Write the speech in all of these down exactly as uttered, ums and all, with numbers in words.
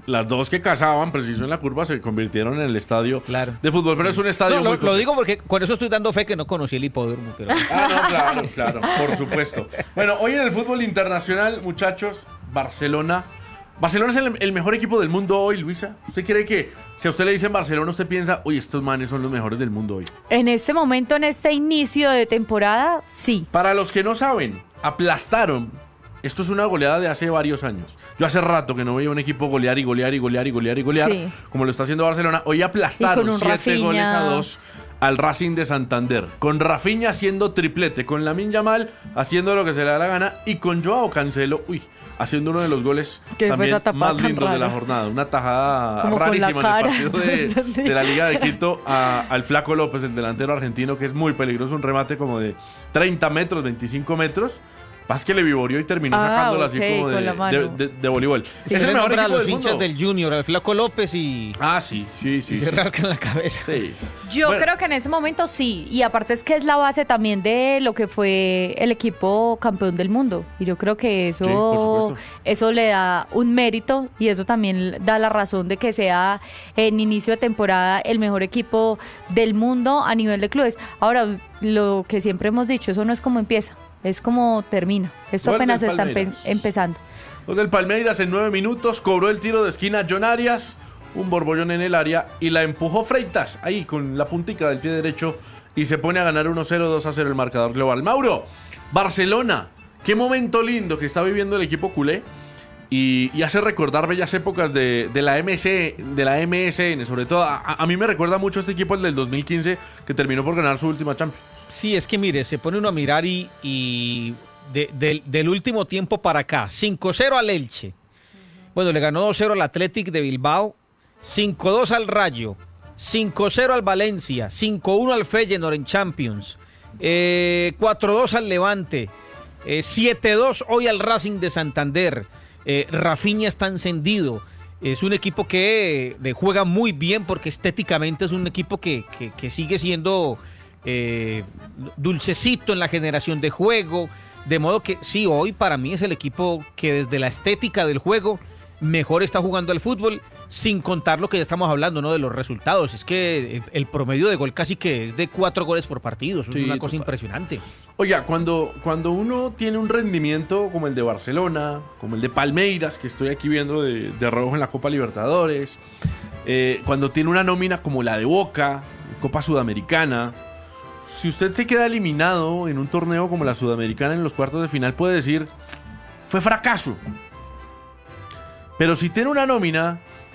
las dos que cazaban, preciso en la curva, se convirtieron en el estadio claro. de fútbol, pero sí. es un estadio no, muy... Lo, lo digo porque con eso estoy dando fe que no conocí el hipódromo. Pero... Ah, no, claro, claro, por supuesto. Bueno, hoy en el fútbol internacional, muchachos, Barcelona... Barcelona es el, el mejor equipo del mundo hoy, Luisa. ¿Usted cree que si a usted le dicen Barcelona, usted piensa, oye, estos manes son los mejores del mundo hoy? En este momento, en este inicio de temporada, sí. Para los que no saben, aplastaron. Esto es una goleada de hace varios años. Yo hace rato que no veía un equipo golear y golear y golear y golear y golear, sí. como lo está haciendo Barcelona. Hoy aplastaron siete Rafinha. goles a dos al Racing de Santander. Con Rafinha haciendo triplete, con Lamine Yamal haciendo lo que se le da la gana y con Joao Cancelo, uy, haciendo uno de los goles también más lindos rara? de la jornada. Una tajada Como rarísima en el partido de, de la Liga de Quito a, al Flaco López, el delantero argentino, que es muy peligroso. Un remate como de treinta metros, veinticinco metros. Más que le vivorió y terminó ah, sacándola okay, así como de, de, de, de voleibol. Sí, es el mejor equipo a los del hinchas mundo. del Junior, al Flaco López y... Ah, sí, sí, sí. Y sí. se rascan la cabeza. Sí. Yo bueno. creo que en ese momento sí. Y aparte es que es la base también de lo que fue el equipo campeón del mundo. Y yo creo que eso, sí, eso le da un mérito y eso también da la razón de que sea en inicio de temporada el mejor equipo del mundo a nivel de clubes. Ahora, lo que siempre hemos dicho, eso no es como empieza. Es como termina. Esto apenas está empe- empezando. Los del Palmeiras en nueve minutos cobró el tiro de esquina John Arias, un borbollón en el área y la empujó Freitas ahí con la puntica del pie derecho y se pone a ganar uno cero, dos a cero el marcador global. Mauro, Barcelona, qué momento lindo que está viviendo el equipo culé y, y hace recordar bellas épocas de, de la M C, de la M S N, sobre todo a, a mí me recuerda mucho este equipo el del dos mil quince que terminó por ganar su última Champions. Sí, es que mire, se pone uno a mirar y, y de, de, del último tiempo para acá, cinco cero al Elche, bueno, le ganó dos cero al Athletic de Bilbao, cinco dos al Rayo, cinco cero al Valencia, cinco uno al Feyenoord en Champions, eh, cuatro dos al Levante, eh, siete dos hoy al Racing de Santander, eh, Rafinha está encendido. Es un equipo que eh, juega muy bien porque estéticamente es un equipo que, que, que sigue siendo... Eh, dulcecito en la generación de juego, de modo que sí, hoy para mí es el equipo que desde la estética del juego mejor está jugando al fútbol, sin contar lo que ya estamos hablando, ¿no? De los resultados. Es que el promedio de gol casi que es de cuatro goles por partido, eso sí, es una cosa total. impresionante. Oiga, cuando, cuando uno tiene un rendimiento como el de Barcelona, como el de Palmeiras, que estoy aquí viendo de, de rojo en la Copa Libertadores, eh, cuando tiene una nómina como la de Boca, Copa Sudamericana, si usted se queda eliminado en un torneo como la Sudamericana en los cuartos de final, puede decir, fue fracaso. Pero si tiene una nómina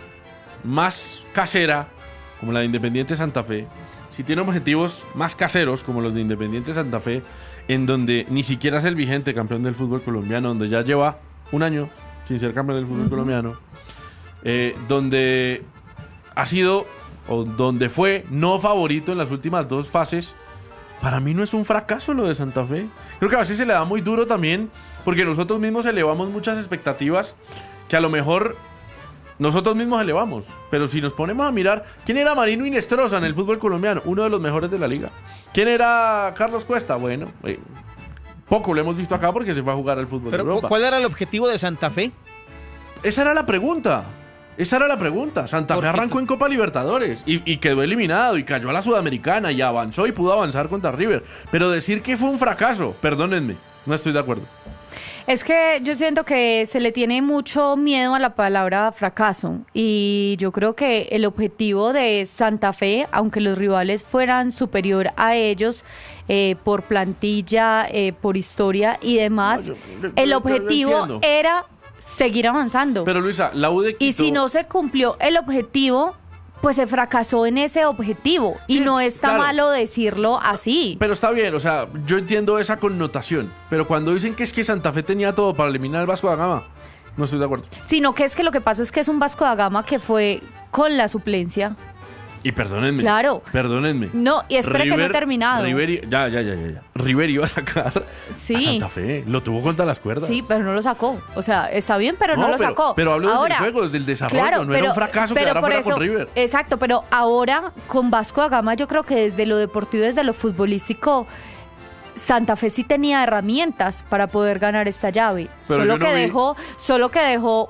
más casera, como la de Independiente Santa Fe, si tiene objetivos más caseros, como los de Independiente Santa Fe, en donde ni siquiera es el vigente campeón del fútbol colombiano, donde ya lleva un año sin ser campeón del fútbol uh-huh. colombiano, eh, donde ha sido, o donde fue no favorito en las últimas dos fases, para mí no es un fracaso lo de Santa Fe. Creo que a veces se le da muy duro también, porque nosotros mismos elevamos muchas expectativas que a lo mejor nosotros mismos elevamos. Pero si nos ponemos a mirar, ¿quién era Marino Inestrosa en el fútbol colombiano? Uno de los mejores de la liga. ¿Quién era Carlos Cuesta? Bueno, eh, poco lo hemos visto acá porque se fue a jugar al fútbol Pero, de Europa. ¿cuál era el objetivo de Santa Fe? Esa era la pregunta. Esa era la pregunta. Santa Fe arrancó en Copa Libertadores y, y quedó eliminado y cayó a la Sudamericana y avanzó y pudo avanzar contra River. Pero decir que fue un fracaso, perdónenme, no estoy de acuerdo. Es que yo siento que se le tiene mucho miedo a la palabra fracaso y yo creo que el objetivo de Santa Fe, aunque los rivales fueran superior a ellos eh, por plantilla, eh, por historia y demás, no, yo, yo, el objetivo yo era seguir avanzando. Pero Luisa, la U de Quito... Y si no se cumplió el objetivo, pues se fracasó en ese objetivo. Sí, y no está claro. malo decirlo así. Pero está bien, o sea, yo entiendo esa connotación. Pero cuando dicen que es que Santa Fe tenía todo para eliminar al Vasco da Gama, no estoy de acuerdo. Sino que es que lo que pasa es que es un Vasco da Gama que fue con la suplencia. Y perdónenme. Claro. Perdónenme. No, y espera River, que no he terminado. River, ya, ya, ya, ya, ya. River iba a sacar sí. a Santa Fe. Lo tuvo contra las cuerdas. Sí, pero no lo sacó. O sea, está bien, pero no, no lo pero, sacó. Pero hablo ahora, desde el juego, desde el desarrollo. Claro, no pero, era un fracaso pero quedar fuera eso, con River. Exacto, pero ahora con Vasco da Gama yo creo que desde lo deportivo, desde lo futbolístico, Santa Fe sí tenía herramientas para poder ganar esta llave. Pero solo que vi... dejó, solo que dejó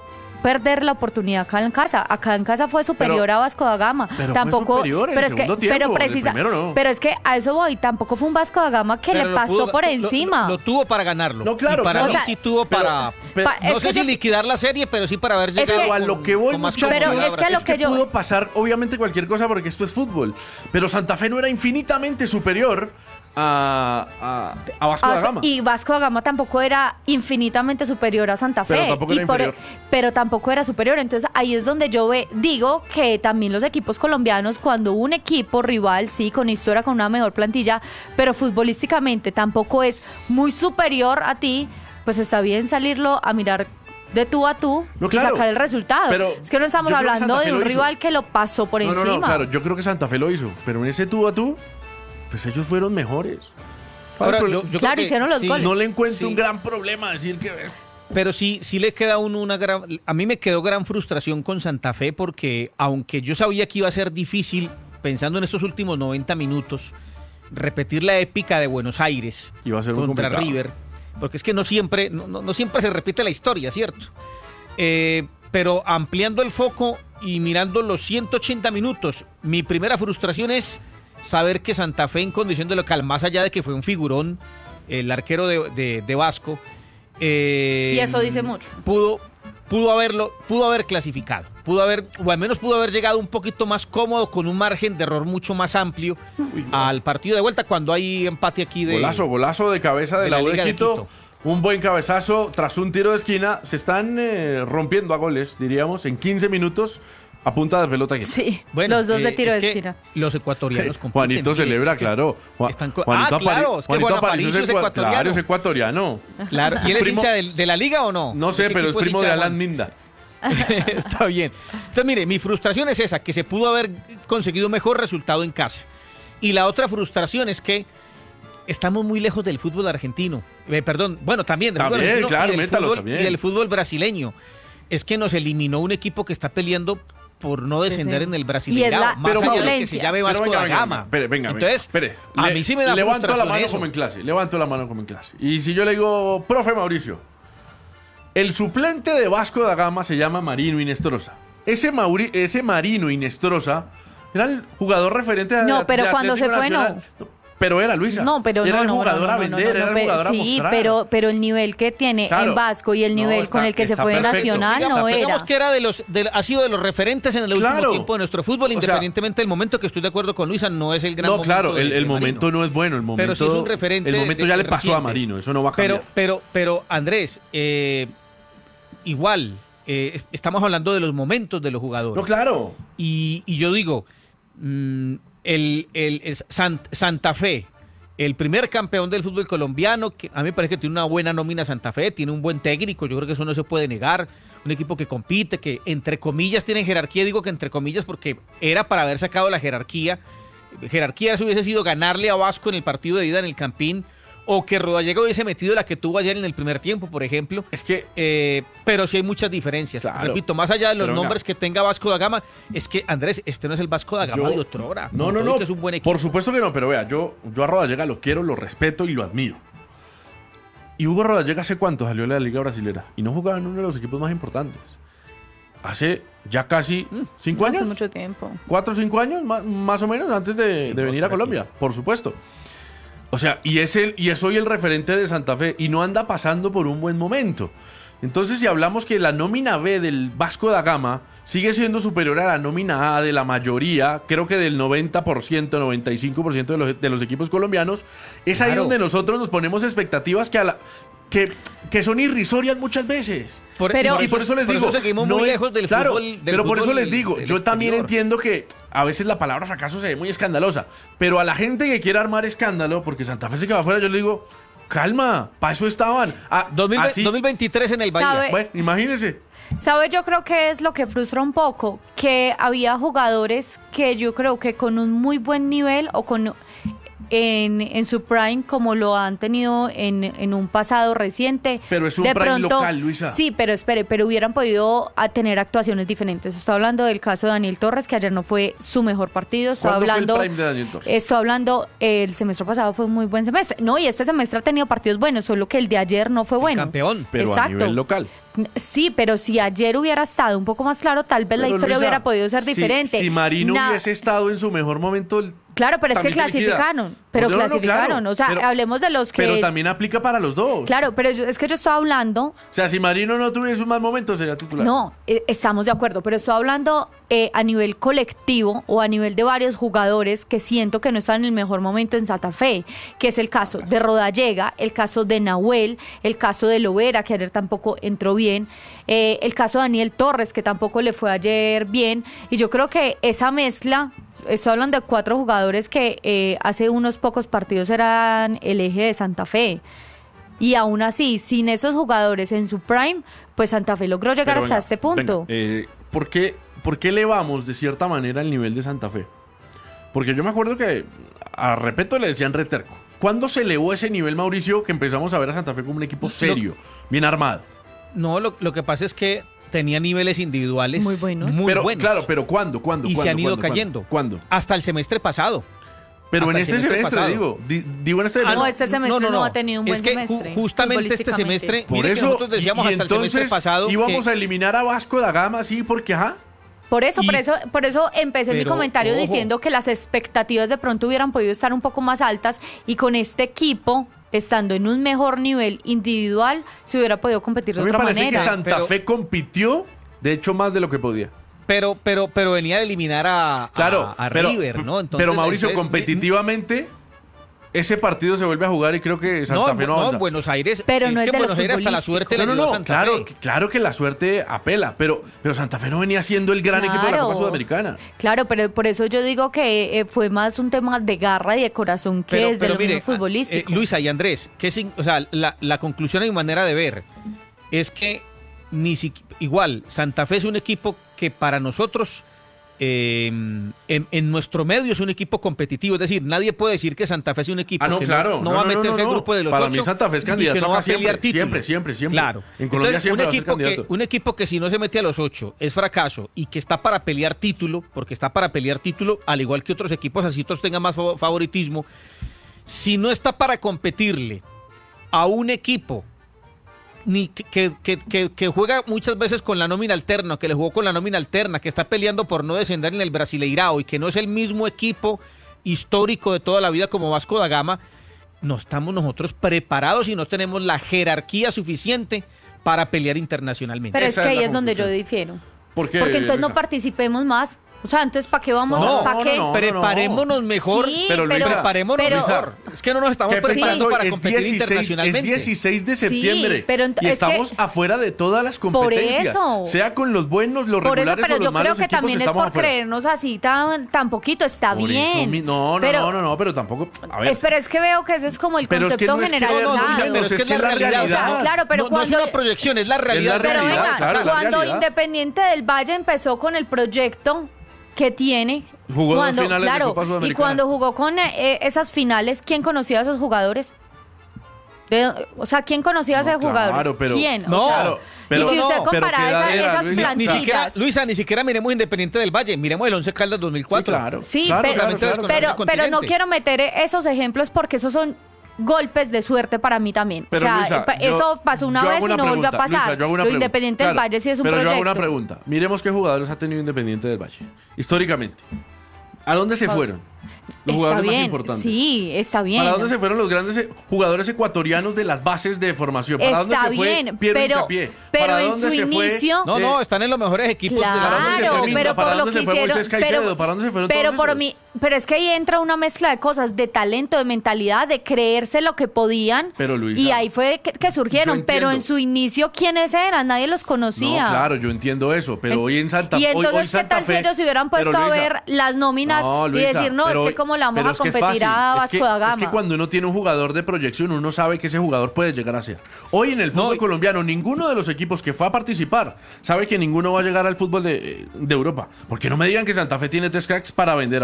perder la oportunidad acá en casa. Acá en casa fue superior pero, a Vasco da Gama. Pero tampoco, fue superior en pero el es que, segundo tiempo, pero precisa, no. pero es que a eso voy. Tampoco fue un Vasco da Gama que pero le pasó pudo, por lo, encima. Lo, lo tuvo para ganarlo. No, claro, y para claro. mí O sea, sí tuvo pero, para, pero, no es sé que si yo, liquidar la serie, pero sí para haber llegado. que, a lo que voy, muchachos, pero es que a lo es que que yo pudo pasar obviamente cualquier cosa porque esto es fútbol. Pero Santa Fe no era infinitamente superior a, a, a Vasco da Gama. Y Vasco da Gama tampoco era infinitamente superior a Santa Fe. Pero tampoco era y por, inferior. Pero tampoco era superior. Entonces ahí es donde yo ve, digo que también los equipos colombianos, cuando un equipo rival, sí, con historia, con una mejor plantilla, pero futbolísticamente tampoco es muy superior a ti, pues está bien salirlo a mirar de tú a tú no, claro, y sacar el resultado. Pero es que no estamos hablando de un rival que lo pasó por no, encima. No, no, claro, yo creo que Santa Fe lo hizo, pero en ese tú a tú, pues ellos fueron mejores. Ahora, yo, yo claro, creo que hicieron los sí, goles. No le encuentro sí. un gran problema decir que... Pero sí, sí le queda a uno una gran... A mí me quedó gran frustración con Santa Fe porque aunque yo sabía que iba a ser difícil, pensando en estos últimos noventa minutos, repetir la épica de Buenos Aires iba a ser muy contra complicado. River, porque es que no siempre, no, no siempre se repite la historia, ¿cierto? Eh, pero ampliando el foco y mirando los ciento ochenta minutos, mi primera frustración es saber que Santa Fe en condición de local, más allá de que fue un figurón, el arquero de, de, de Vasco, eh, y eso dice mucho. Pudo, pudo haberlo, pudo haber clasificado, pudo haber, o al menos pudo haber llegado un poquito más cómodo, con un margen de error mucho más amplio Uy, al partido de vuelta cuando hay empate aquí de golazo, golazo de cabeza de, de la, la U de Quito. de Quito. Un buen cabezazo tras un tiro de esquina. Se están eh, rompiendo a goles, diríamos, en quince minutos a punta de pelota. Aquí. Sí, bueno, los dos de tiro eh, de esquina. Los ecuatorianos compiten. Juanito celebra, es, claro. Están co Juanito ah, claro, es que Juanito Juan Aparicio es, es ecuatoriano. Claro, es ecuatoriano. Claro, ¿y él es primo, hincha de, de la liga o no? No sé, pero es primo de Alan Minda. Está bien. Entonces, mire, mi frustración es esa, que se pudo haber conseguido un mejor resultado en casa. Y la otra frustración es que estamos muy lejos del fútbol argentino. Eh, perdón, bueno, también del también, fútbol argentino claro, y, del métalo, fútbol, también. y del fútbol brasileño. Es que nos eliminó un equipo que está peleando por no descender sí, sí. en el Brasileirao, más allá de que se llame Vasco da Gama. Espere, venga, Entonces, espere. a mí sí me da levanto la mano eso. como en clase, levanto la mano como en clase. Y si yo le digo, profe Mauricio, el suplente de Vasco da Gama se llama Marino Inestrosa. Ese, Mauri, ese Marino Inestrosa era el jugador referente de No, pero de cuando se fue, Nacional. no. Pero era Luisa. No, pero era no, el jugador no, no, a vender, no, no, era el no, jugador a sí, mostrar. pero, pero el nivel que tiene claro. en Vasco y el nivel no, está, con el que se fue perfecto. Nacional digamos, no digamos era. que era de los, de, ha sido de los referentes en el claro. último tiempo de nuestro fútbol, independientemente o sea, del momento que estoy de acuerdo con Luisa, no es el gran no, momento. No, claro, de, el, el de momento no es bueno, el momento, pero sí es un referente. El momento de, ya de le pasó reciente. a Marino, eso no va a cambiar. Pero, pero, pero Andrés, eh, igual, eh, estamos hablando de los momentos de los jugadores. No, claro. Y, y yo digo, mmm, el, el, el San, Santa Fe, el primer campeón del fútbol colombiano, que a mí me parece que tiene una buena nómina Santa Fe, tiene un buen técnico, yo creo que eso no se puede negar, un equipo que compite, que entre comillas tiene jerarquía, digo que entre comillas porque era para haber sacado la jerarquía, jerarquía eso hubiese sido ganarle a Vasco en el partido de ida en el Campín, o que Rodallega hubiese metido la que tuvo ayer en el primer tiempo, por ejemplo. Es que... Eh, pero sí hay muchas diferencias. Claro. Repito, más allá de los pero nombres venga. que tenga Vasco da Gama, es que, Andrés, este no es el Vasco da Gama yo, de otrora. No, no, no. Que es un buen equipo. Por supuesto que no, pero vea, yo, yo a Rodallega lo quiero, lo respeto y lo admiro. Y Hugo Rodallega, ¿hace cuánto salió de la Liga Brasilera? Y no jugaba en uno de los equipos más importantes. Hace ya casi mm, cinco no años. Hace mucho tiempo. Cuatro o cinco años, más, más o menos, antes de, de venir a Colombia, aquí. Por supuesto. O sea, y es, el, y es hoy el referente de Santa Fe y no anda pasando por un buen momento. Entonces, si hablamos que la nómina B del Vasco da Gama sigue siendo superior a la nómina A de la mayoría, creo que del noventa por ciento, noventa y cinco por ciento de los, de los equipos colombianos, es claro. ahí donde nosotros nos ponemos expectativas que, a la, que, que son irrisorias muchas veces. Por, pero, y por eso les por digo, eso seguimos no muy es, lejos del claro, fútbol. Del pero por fútbol eso les digo, yo también exterior. entiendo que a veces la palabra fracaso se ve muy escandalosa, pero a la gente que quiere armar escándalo, porque Santa Fe se queda afuera, yo le digo, calma, para eso estaban. Ah, dos mil, así, dos mil veintitrés en el Bahía. Bueno, imagínense. ¿Sabe? Yo creo que es lo que frustra un poco, que había jugadores que yo creo que con un muy buen nivel o con en, en su prime como lo han tenido en, en un pasado reciente. Pero es un de prime pronto, local, Luisa. Sí, pero espere, pero hubieran podido a tener actuaciones diferentes. Estoy hablando del caso de Daniel Torres, que ayer no fue su mejor partido. Estoy ¿Cuándo hablando, fue el prime de Daniel Torres? Estoy hablando, el semestre pasado fue un muy buen semestre. No, y este semestre ha tenido partidos buenos, solo que el de ayer no fue bueno. Campeón. Pero Exacto. a nivel local. Sí, pero si ayer hubiera estado un poco más claro, tal vez la Pero, historia Luisa, hubiera podido ser si- diferente. Si, Marino Na- hubiese estado en su mejor momento... el- Claro, pero es que también se liquida. clasificaron, pero No, no, no, clasificaron, claro, o sea, pero- hablemos de los que... Pero también aplica para los dos. Claro, pero yo- es que yo estoy hablando, O sea, si Marino no tuviese un mal momento, sería titular. no, eh, estamos de acuerdo, pero estoy hablando eh, a nivel colectivo o a nivel de varios jugadores que siento que no están en el mejor momento en Santa Fe, que es el caso de Rodallega, el caso de Nahuel, el caso de Lovera, que ayer tampoco entró bien, eh, el caso de Daniel Torres, que tampoco le fue ayer bien, y yo creo que esa mezcla... Estoy hablando de cuatro jugadores que eh, hace unos pocos partidos eran el eje de Santa Fe. Y aún así, sin esos jugadores en su prime, pues Santa Fe logró llegar Pero hasta venga, este punto. venga, eh, ¿por qué, ¿Por qué elevamos de cierta manera el nivel de Santa Fe? Porque yo me acuerdo que a Repeto le decían reterco. ¿Cuándo se elevó ese nivel, Mauricio, que empezamos a ver a Santa Fe como un equipo serio, bien armado? No, lo, lo que pasa es que tenía niveles individuales Muy buenos. muy pero, buenos. Claro, pero ¿cuándo? ¿Cuándo? y ¿Cuándo? se han ido ¿Cuándo? cayendo. ¿Cuándo? Hasta el semestre pasado. Pero Hasta en el este semestre semestre, pasado. digo. Di- digo en este Ah, semestre. no, este semestre no ha tenido un buen es que ju- semestre, justamente este futbolísticamente. semestre, Por mire que eso, nosotros decíamos y, y hasta el semestre entonces pasado íbamos que- a eliminar a Vasco da Gama, sí, porque ajá. Por eso, Y- por eso, por eso empecé mi pero, comentario ojo. diciendo que las expectativas de pronto hubieran podido estar un poco más altas y con este equipo, estando en un mejor nivel individual, se hubiera podido competir de A mí me otra parece manera. que Santa Pero- Fe compitió, de hecho, más de lo que podía. pero pero pero venía de eliminar a, Claro, a, a pero, River, ¿no? Entonces, pero Mauricio, entonces, competitivamente, ese partido se vuelve a jugar y creo que no, Santa en, Fe no no, avanza. en Buenos Aires, Pero es no es que de en lo Buenos Aires hasta la suerte No, le no, dio no, Santa claro, Fe. que- claro que la suerte apela, pero, pero Santa Fe no venía siendo el gran equipo de la Claro. Copa Sudamericana. Claro, pero por eso yo digo que eh, fue más un tema de garra y de corazón que Pero, es de pero lo mire, mismo futbolístico. eh, Luisa y Andrés, que sin- o sea, la, la conclusión a mi manera de ver es que ni si, igual Santa Fe es un equipo que para nosotros eh, en, en nuestro medio es un equipo competitivo, es decir, nadie puede decir que Santa Fe es un equipo Ah, no, que claro. no, no va a meterse al no. grupo de los Para ocho mí Santa Fe es y candidato que no va a acá pelear siempre, título. siempre, siempre, siempre. Claro. En Colombia Entonces, siempre un va a ser equipo que, candidato. un equipo que si no se mete a los ocho es fracaso y que está para pelear título, porque está para pelear título, al igual que otros equipos, así otros tengan más fav- favoritismo, si no está para competirle a un equipo ni que, que, que, que- que juega muchas veces con la nómina alterna, que le jugó con la nómina alterna, que está peleando por no descender en el Brasileirao y que no es el mismo equipo histórico de toda la vida como Vasco da Gama, no estamos nosotros preparados y no tenemos la jerarquía suficiente para pelear internacionalmente. Pero es Esa que es ahí la es donde yo conclusión. difiero. ¿Por qué, Porque entonces no Luisa? participemos más. O sea, entonces ¿para qué vamos? No, ¿Para no, qué? no, no. Preparémonos mejor, Sí, pero Luisa, preparémonos pero- mejor. Es que no nos estamos ¿Qué preparando pasó? para Es competir dieciséis, internacionalmente. Es dieciséis de septiembre pero ent- y es estamos que- afuera de todas las competencias. eso. Sea con los buenos, los Por eso, regulares pero o los yo creo malos que equipos, también es estamos por afuera. creernos así tan, tan poquito, está Por eso bien. mi- no, no, pero, no, no, no, pero tampoco. A ver. eh, pero es que veo que ese es como el Pero es que concepto no es que- generalizado. no, no, no, pero pues es es que que es la la realidad. realidad. o sea, no- Claro, pero no, cuando- no es una proyección, es la realidad. Pero realidad, venga, claro, la cuando realidad. Independiente del Valle empezó con el proyecto que tiene, Jugó dos cuando, finales de claro, Copa y Sudamericana. cuando jugó con eh, esas finales, ¿quién conocía a esos jugadores? De- o sea, ¿quién conocía a No, esos jugadores? claro, pero- ¿Quién? O No, sea, Claro, pero- y si usted no, pero compara qué edad esa- era, esas Luisa. Ni plantillas, siquiera, Luisa, ni siquiera miremos Independiente del Valle, miremos el Once Caldas dos mil cuatro. Sí, claro. sí, Claro, pero, claro, claro, claro. pero, Con el pero no continente. quiero meter esos ejemplos porque esos son golpes de suerte para mí también. Pero, o sea, Luisa, pa- yo- eso pasó una yo vez hago y no volvió a pregunta. pasar. Luisa, yo hago una Lo pregunta. Independiente del Claro, Valle sí es un pero proyecto. yo hago una pregunta. Miremos qué jugadores ha tenido Independiente del Valle. Históricamente. ¿A dónde se Pues, fueron? Los Está jugadores bien, más importantes. sí, está bien. ¿Para dónde se fueron los grandes eh, jugadores ecuatorianos de las bases de formación? ¿Para Está dónde se fue bien, Piero pero- Hincapié? pero ¿Para en dónde su se fue, inicio- No, eh, no, están en los mejores equipos de la Claro, dónde se fue Minda? pero ¿Para por lo dónde que se fue hicieron, Moisés Caicedo? pero, ¿Para dónde se fueron pero todos por esos? mí, pero es que ahí entra una mezcla de cosas, de talento, de mentalidad, de creerse lo que podían, Pero, Luisa, y ahí fue que, que surgieron. yo Pero en entiendo. su inicio, ¿quiénes eran? Nadie los conocía. No, claro, yo entiendo eso, pero En- hoy en Santa Y hoy- entonces, hoy ¿qué Santa tal si Fe- ellos se hubieran puesto pero, a Luisa, ver las nóminas no, y Luisa, decir, no, pero- es que cómo la vamos pero a es que es competir fácil, a es Vasco que- da Gama? Es que cuando uno tiene un jugador de proyección, uno sabe que ese jugador puede llegar a ser. Hoy en el fútbol y- colombiano, ninguno de los equipos que fue a participar sabe que ninguno va a llegar al fútbol de, de Europa. Porque no me digan que Santa Fe tiene tres cracks para vender a Europa.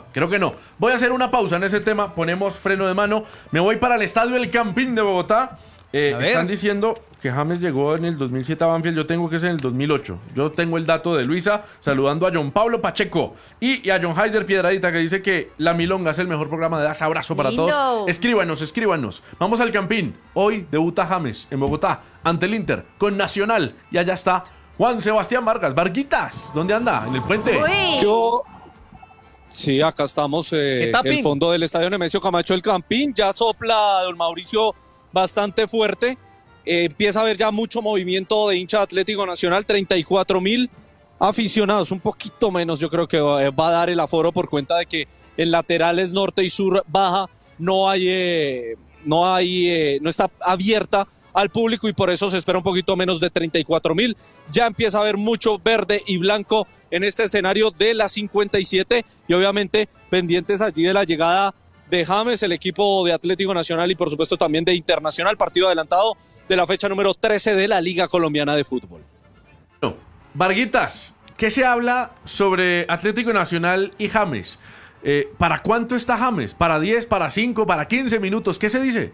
creo que no. Voy a hacer una pausa en ese tema, ponemos freno de mano. Me voy para el estadio El Campín de Bogotá. Eh, están diciendo que James llegó en el dos mil siete a Banfield, yo tengo que es en el dos mil ocho. Yo tengo el dato de Luisa, saludando a John Pablo Pacheco y, y a John Haider Piedradita, que dice que La Milonga es el mejor programa de Das. Abrazo para Lindo. todos. Escríbanos, escríbanos. Vamos al Campín. Hoy debuta James en Bogotá ante el Inter con Nacional. Y allá está Juan Sebastián Vargas. Varguitas, ¿dónde anda? ¿En el puente? Uy. Yo... Sí, acá estamos, eh, el fondo del estadio Nemesio Camacho El Campín. Ya sopla don Mauricio bastante fuerte. Eh, empieza a haber ya mucho movimiento de hincha Atlético Nacional, treinta y cuatro mil aficionados, un poquito menos yo creo que va, va a dar el aforo por cuenta de que en laterales norte y sur baja no hay, eh, no hay, eh, no está abierta al público y por eso se espera un poquito menos de treinta y cuatro mil. Ya empieza a haber mucho verde y blanco en este escenario de la cincuenta y siete y obviamente pendientes allí de la llegada de James, el equipo de Atlético Nacional y por supuesto también de Internacional, partido adelantado de la fecha número trece de la Liga Colombiana de Fútbol. No. Varguitas, ¿qué se habla sobre Atlético Nacional y James? Eh, ¿Para cuánto está James? ¿Para diez, para cinco, para quince minutos? ¿Qué se dice?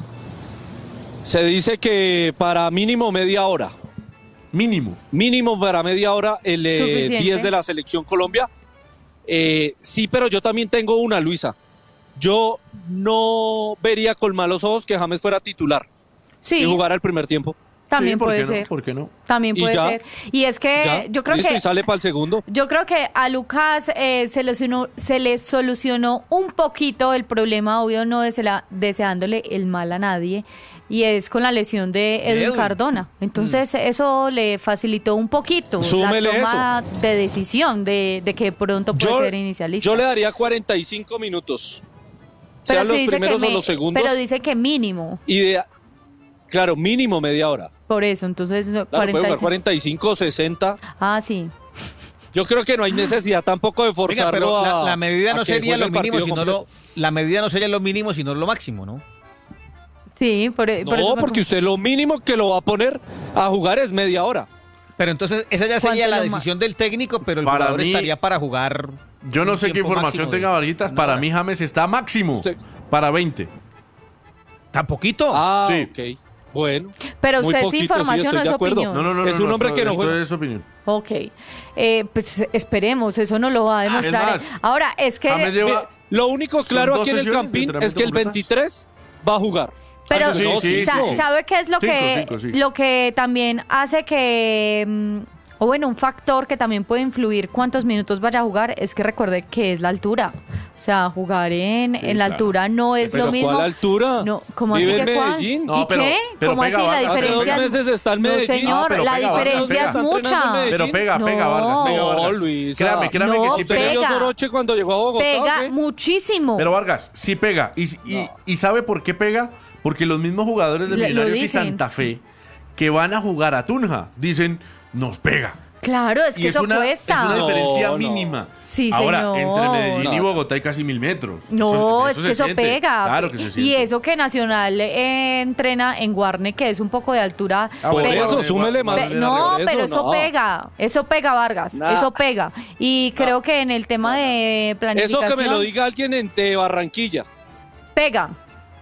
Se dice que para mínimo media hora. Mínimo. Mínimo para media hora el eh, diez de la Selección Colombia. Eh, sí, pero yo también tengo una, Luisa. Yo no vería con malos ojos que James fuera titular. Sí. Y jugara el primer tiempo. También sí, ¿por puede qué ser. No? ¿Por qué no? También puede ¿Y ya? ser. Y es que ¿Ya? yo creo ¿Listo? que... ¿Y sale para el segundo? Yo creo que a Lucas eh, se, lesionó, se le solucionó un poquito el problema, obvio no desea, deseándole el mal a nadie, y es con la lesión de Edwin, Edwin. Cardona. Entonces mm. eso le facilitó un poquito Súmele la toma eso. de decisión de, de que pronto puede yo, ser inicialista. Yo le daría cuarenta y cinco minutos. Pero sean sí los primeros me, o los segundos. Pero dice que mínimo. Y de, claro, mínimo media hora. Por eso, entonces claro, cuarenta y cinco. puede jugar cuarenta y cinco, sesenta. Ah, sí. Yo creo que no hay necesidad tampoco de forzarlo. Oiga, pero a, la, la medida no sería lo mínimo, sino completo. lo, la medida no sería lo mínimo, sino lo máximo, ¿no? Sí, por, por no, eso. No, porque usted lo mínimo que lo va a poner a jugar es media hora. Pero entonces esa ya sería la decisión del técnico, pero el para jugador mí, estaría para jugar. Yo no sé qué información tenga Varguitas. Para mí James está máximo usted, para veinte. ¿Tan poquito? Ah, sí. ok. Bueno. Pero usted poquito, es información sí, o es opinión. No, no, no. Es no, un no, hombre esto, que no esto juega. es opinión. Ok. Eh, pues esperemos, eso no lo va a demostrar. Ah, es más, ahora, es que... James lleva, lo único claro aquí en el Campín es que el veintitrés va a jugar. Pero sí, sí, sa sí. ¿sabe qué es lo Cinco, que cinco, sí. lo que también hace que... Mm, o bueno, un factor que también puede influir cuántos minutos vaya a jugar es que recuerde que es la altura. O sea, jugar en, Sí, en la claro. altura no es ¿Pero lo mismo. ¿Cuál altura? No, ¿cómo Vive así en que cuál? Medellín. ¿Y No, pero- qué? pero ¿Cómo pega, así la Vargas. Hace diferencia? dos meses está en No, Medellín. señor, Ah, pero la pega, Vargas, diferencia pega. es Está entrenando en mucha. Medellín. Pero pega, pega, No. Vargas, pega, Vargas. No, Luisa. Créame, créame No, que sí ¿Usted pega. vio pega. Soroche cuando llegó a Bogotá? Pega ¿o qué? muchísimo. Pero Vargas, sí pega. ¿Y, y, No. y sabe por qué pega? Porque los mismos jugadores de Le- lo Millonarios y dicen. Santa Fe que van a jugar a Tunja dicen, nos pega. Claro, es Y que es eso una, cuesta. es una No, diferencia no. mínima. Sí, Ahora, señor. entre Medellín y No. Bogotá hay casi mil metros. No, es que se eso siente. pega. Claro que se siente. Y eso que Nacional eh, entrena en Guarne, que es un poco de altura. Ah, Por bueno, eso, bueno, súmele bueno, más. Pe- bueno, no, eso pero eso no. pega, eso pega, Vargas, Nah. eso pega. Y creo que en el tema de Eso planificación, que me lo diga alguien en de Barranquilla. pega,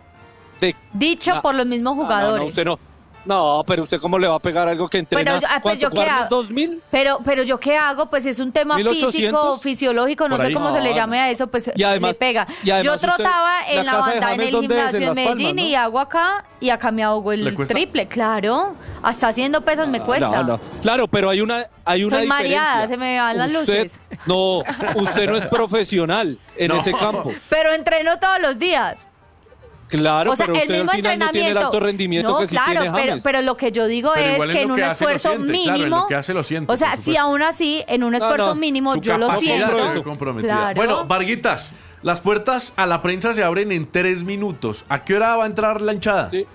De, dicho Nah. por los mismos Ah, no, jugadores. no, usted no. No, pero usted cómo le va a pegar algo que entrena. Pero yo- ah, pues ¿Cuánto? yo qué ¿Jugar hago? dos mil? Pero, pero yo qué hago, pues es un tema ¿mil ochocientos? físico, fisiológico, no Por sé ahí. cómo se le No, llame a eso, pues Y además- le pega. y además Yo usted- trotaba la en la casa de banda en James, el ¿dónde es? gimnasio En en Las Palmas, Medellín ¿no? y hago acá y acá me hago ¿Le el cuesta? triple, claro. Hasta haciendo pesas me cuesta. No, no. Claro, pero hay una, hay una Soy diferencia. mareada, se me van las Usted- luces. No, usted no es profesional en No. ese campo. Pero entreno todos los días. Claro, O sea, pero el usted al mismo final no tiene el entrenamiento. alto rendimiento No, que sí claro, tiene pero, James. pero lo que yo digo Pero es igual en que lo en un que hace lo esfuerzo siente, claro, en mínimo. lo que hace lo siente, o sea, por si supuesto. aún así, en un esfuerzo no. mínimo, Su yo lo capacidad siento. se ve comprometida. Claro. Bueno, Varguitas, las puertas a la prensa se abren en tres minutos. ¿A qué hora va a entrar la hinchada? Sí.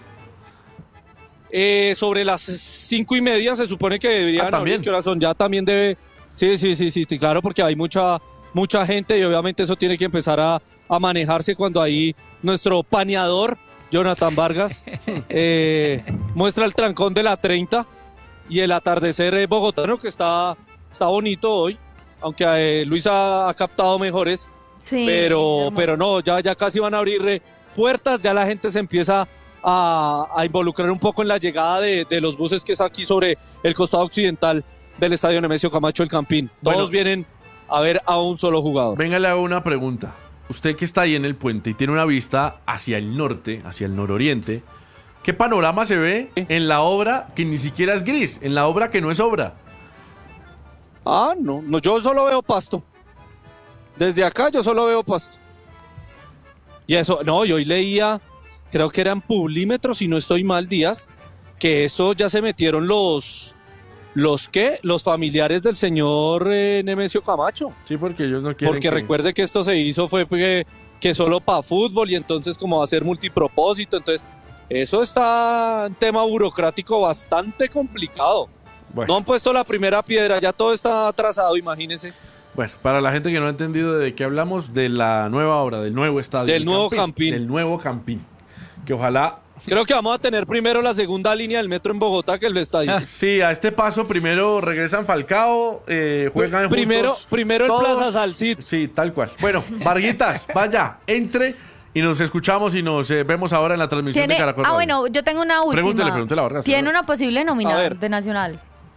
Eh, sobre las cinco y media se supone que deberían Ah, ¿también? abrir. ¿Qué horas son? Ya también debe. Sí, sí, sí, sí, sí, claro, porque hay mucha, mucha gente y obviamente eso tiene que empezar a, a manejarse cuando ahí nuestro paneador, Jonathan Vargas, eh, muestra el trancón de la treinta y el atardecer eh, bogotano que está, está bonito hoy, aunque eh, Luis ha, ha captado mejores. Sí, pero, pero no, ya, ya casi van a abrir eh, puertas, ya la gente se empieza a, a involucrar un poco en la llegada de, de los buses que es aquí sobre el costado occidental del Estadio Nemesio Camacho El Campín. Todos bueno, vienen a ver a un solo jugador. Venga, le hago una pregunta. Usted que está ahí en el puente y tiene una vista hacia el norte, hacia el nororiente, ¿qué panorama se ve en la obra que ni siquiera es gris, en la obra que no es obra? Ah, no, no, yo solo veo pasto. Desde acá yo solo veo pasto. Y eso, no, yo hoy leía, creo que eran Publímetros, si no estoy mal, Díaz, que eso ya se metieron los, ¿los qué? Los familiares del señor eh, Nemesio Camacho. Sí, porque ellos no quieren Porque que... recuerde que esto se hizo fue que, que solo para fútbol y entonces como va a ser multipropósito, entonces eso está un tema burocrático bastante complicado. Bueno. No han puesto la primera piedra, ya todo está atrasado, imagínense. Bueno, para la gente que no ha entendido de qué hablamos, de la nueva obra, del nuevo estadio. Del nuevo Campín. Campín. Del nuevo Campín. Que ojalá... Creo que vamos a tener primero la segunda línea del metro en Bogotá que el estadio. Sí, a este paso primero regresan Falcao, eh, juegan primero, juntos. Primero en Plaza Salcid. Sí, tal cual. Bueno, Varguitas, vaya, entre y nos escuchamos y nos eh, vemos ahora en la transmisión de Caracol. Ah, bueno, yo tengo una última. Pregúntele, pregúntele a Vargas. ¿Tiene una posible nómina de Nacional?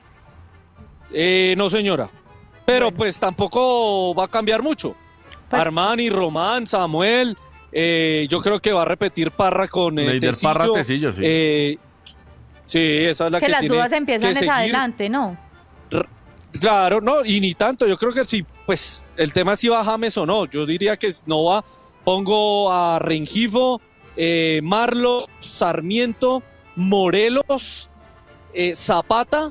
Eh, no, señora. Pero bueno, pues tampoco va a cambiar mucho. Pues, Armani, Román, Samuel, eh, yo creo que va a repetir Parra con eh, Tecillo. Parra, Tecillo, sí. Eh, sí, esa es la que, que las tiene dudas empiezan que es adelante, ¿no? R claro, no, y ni tanto. Yo creo que sí, pues el tema es si va James o no. Yo diría que no va. Pongo a Rengifo, eh, Marlo, Sarmiento, Morelos, eh, Zapata.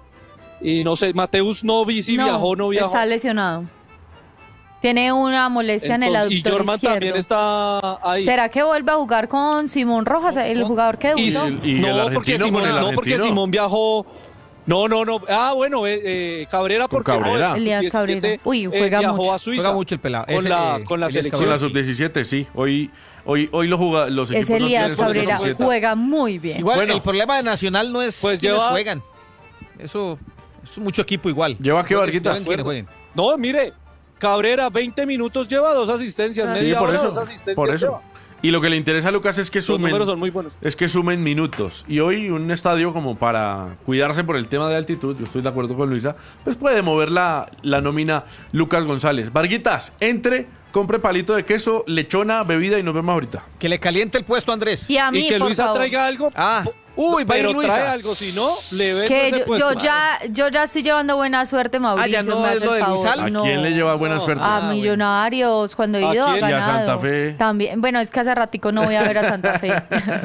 Y no sé, Mateus no vi si no, viajó no viajó. Está lesionado. Tiene una molestia Entonces, en el aductor Y Jorman izquierdo. también está ahí. ¿Será que vuelve a jugar con Simón Rojas, el jugador que debutó? Y, y no, porque Simón, no, porque Simón viajó. No, no, no. Ah, bueno, eh, eh, Cabrera porque Cabrera. No, Elías Cabrera. Uy, juega eh, viajó mucho. a Suiza. Juega mucho el pelado. Con Ese, la, eh, con la selección. Con la sub diecisiete, sí. Hoy, hoy, hoy lo juga, los equipos Ese Elías no Cabrera juega muy bien. Igual, bueno, el problema de Nacional no es pues quienes lleva... juegan. Eso es mucho equipo igual. ¿Lleva qué, Varguitas? No, mire, Cabrera, veinte minutos lleva, dos asistencias, sí, media por hora, eso, dos asistencias por eso. lleva. Y lo que le interesa a Lucas es que sumen, los números son muy buenos. Es que sumen minutos. Y hoy un estadio como para cuidarse por el tema de altitud, yo estoy de acuerdo con Luisa, pues puede mover la, la nómina Lucas González. Varguitas, entre, compre palito de queso, lechona, bebida y nos vemos ahorita. Que le caliente el puesto, Andrés. Y a mí, y que por Luisa favor. traiga algo. Ah. Uy, va pero Luisa. trae algo, si no, le ve que ese yo, puesto. yo ya yo ya estoy llevando buena suerte, Mauricio. Ah, ya no me es hace lo el de favor. Luisal. ¿A No. quién le lleva buena No. suerte? A Ah, Millonarios, cuando he ¿A ido a quién? ganado. Y a Santa Fe. También, bueno, es que hace ratico no voy a ver a Santa Fe.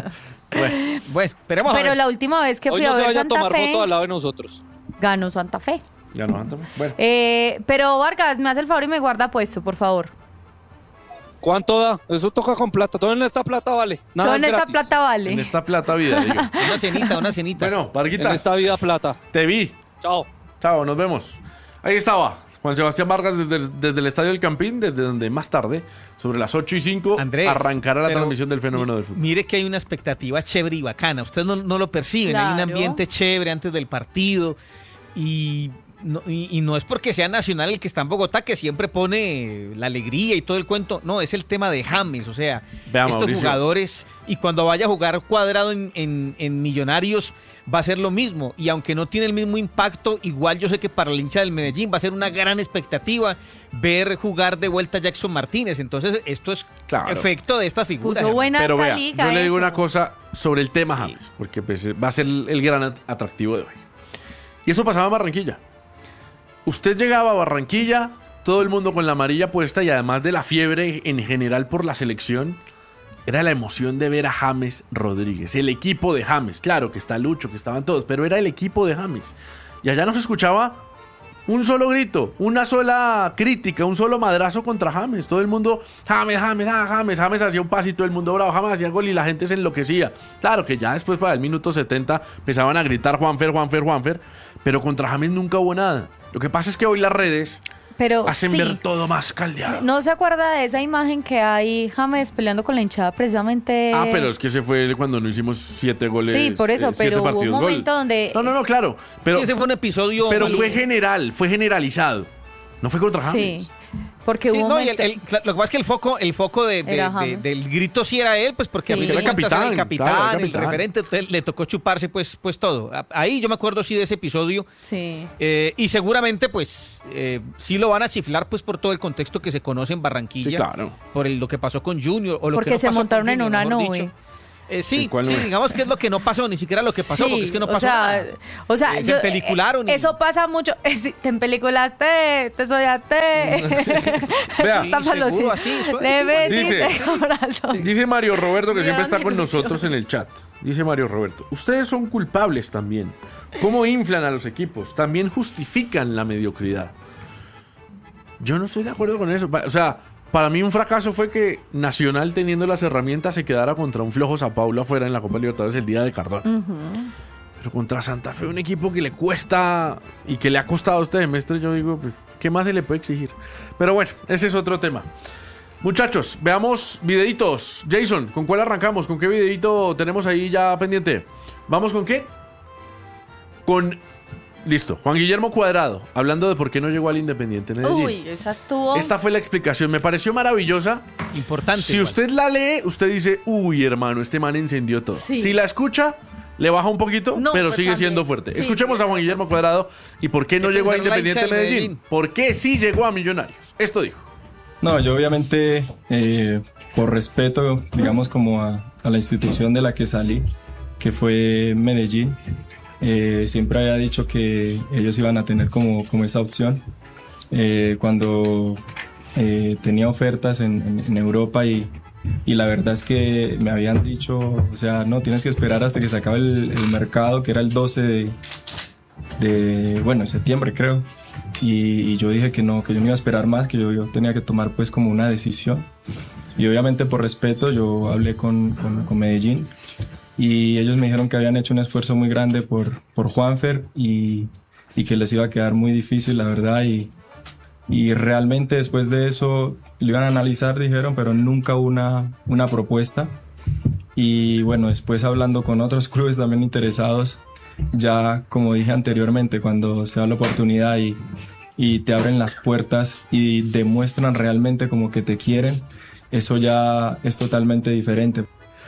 Bueno, bueno, esperemos a Pero ver. la última vez que Hoy fui no a se ver vaya Santa a tomar Fe, foto al lado de nosotros. ganó Santa Fe. Ya no, Santa Fe. Bueno. Eh, pero Vargas, me hace el favor y me guarda puesto, por favor. ¿Cuánto da? Eso toca con plata. Todo en esta plata vale. Nada Todo es en esta gratis. plata vale. En esta plata vida, diga. Una cenita, una cenita. Bueno, En Varguitas, esta vida plata. te vi. Chao. Chao, nos vemos. Ahí estaba Juan Sebastián Vargas desde el, desde el Estadio del Campín, desde donde más tarde, sobre las ocho y cinco, Andrés, arrancará la pero transmisión del fenómeno del fútbol. Mire que hay una expectativa chévere y bacana. Ustedes no, no lo perciben. Hay un Claro. ambiente chévere antes del partido. Y no, y, y no es porque sea Nacional el que está en Bogotá, que siempre pone la alegría y todo el cuento. No, es el tema de James. O sea, Vea, estos Mauricio. jugadores. Y cuando vaya a jugar Cuadrado en, en, en Millonarios, va a ser lo mismo. Y aunque no tiene el mismo impacto, igual yo sé que para el hincha del Medellín va a ser una gran expectativa ver jugar de vuelta a Jackson Martínez. Entonces, esto es Claro. efecto de esta figura. Puso buena Pero esta vea, liga, yo le digo eso. una cosa sobre el tema Sí. James, porque pues, va a ser el, el gran at- atractivo de hoy. Y eso pasaba en Barranquilla. Usted llegaba a Barranquilla, todo el mundo con la amarilla puesta y además de la fiebre en general por la selección, era la emoción de ver a James Rodríguez, el equipo de James. Claro que está Lucho, que estaban todos, pero era el equipo de James. Y allá no se escuchaba un solo grito, una sola crítica, un solo madrazo contra James. Todo el mundo, James, James, ah, James, James hacía un pase y todo el mundo bravo, James hacía gol y la gente se enloquecía. Claro que ya después para el minuto setenta empezaban a gritar Juanfer, Juanfer, Juanfer, pero contra James nunca hubo nada. Lo que pasa es que hoy las redes Pero hacen sí. ver todo más caldeado. ¿No se acuerda de esa imagen que hay James peleando con la hinchada precisamente? Ah, pero es que ese fue cuando no hicimos siete goles. Sí, por eso, eh, siete pero hubo un partidos gol. momento donde... No, no, no, claro. Pero, Sí, ese fue un episodio. pero maluco. fue general, fue generalizado. No fue contra James. Sí. Porque sí, hubo no, momento... y el, el, lo que pasa es que el foco, el foco de, de, de, del grito sí era él, pues porque sí. a el capitán, el capitán, claro, el, el capitán. referente, le tocó chuparse pues, pues todo. Ahí yo me acuerdo sí de ese episodio. Sí. Eh, y seguramente pues eh, sí lo van a chiflar pues por todo el contexto que se conoce en Barranquilla. Sí, claro. Por el, lo que pasó con Junior. O lo porque que no se pasó montaron con en Junior, una mejor nube. Dicho. Eh, sí, ¿Cuál sí, nube? digamos que es lo que no pasó, ni siquiera lo que pasó, sí, porque es que no pasó o sea, nada. O sea, Eh, yo, se empelicularon. Y... Eso pasa mucho. Eh, te empeliculaste, te soñaste. Vea, sí, seguro, así, Le metiste dice, corazón. dice Mario Roberto, que Mira siempre está las con ilusiones. nosotros en el chat. Dice Mario Roberto, ustedes son culpables también. ¿Cómo inflan a los equipos? También justifican la mediocridad. Yo no estoy de acuerdo con eso. O sea, para mí un fracaso fue que Nacional, teniendo las herramientas, se quedara contra un flojo Sao Paulo afuera en la Copa Libertadores el día de Cardona. Uh-huh. Pero contra Santa Fe, un equipo que le cuesta y que le ha costado este semestre, yo digo, pues, ¿qué más se le puede exigir? Pero bueno, ese es otro tema. Muchachos, veamos videitos. Jason, ¿con cuál arrancamos? ¿Con qué videito tenemos ahí ya pendiente? ¿Vamos con qué? Con... Listo, Juan Guillermo Cuadrado, hablando de por qué no llegó al Independiente Medellín. Uy, esa estuvo... Esta fue la explicación, me pareció maravillosa. Importante. Si igual. usted la lee, usted dice, uy, hermano, este man encendió todo. Sí. Si la escucha, le baja un poquito, No, pero pues sigue también. siendo fuerte. Sí, Escuchemos sí. a Juan Guillermo Cuadrado y por qué no ¿Qué llegó a pensar la Independiente hincha de Medellín. Medellín? ¿Por qué sí llegó a Millonarios? Esto dijo. No, yo obviamente, eh, por respeto, digamos, como a, a la institución de la que salí, que fue Medellín, eh, siempre había dicho que ellos iban a tener como, como esa opción. Eh, cuando eh, tenía ofertas en, en, en Europa y, y la verdad es que me habían dicho, o sea, no, tienes que esperar hasta que se acabe el, el mercado, que era el doce de, de, bueno, septiembre creo. Y, y yo dije que no, que yo no iba a esperar más, que yo, yo tenía que tomar pues como una decisión. Y obviamente por respeto yo hablé con, con, con Medellín y ellos me dijeron que habían hecho un esfuerzo muy grande por, por Juanfer y, y que les iba a quedar muy difícil, la verdad. Y, y realmente después de eso lo iban a analizar, dijeron, pero nunca hubo una, una propuesta. Y bueno, después hablando con otros clubes también interesados, ya como dije anteriormente, cuando se da la oportunidad y, y te abren las puertas y demuestran realmente como que te quieren, eso ya es totalmente diferente.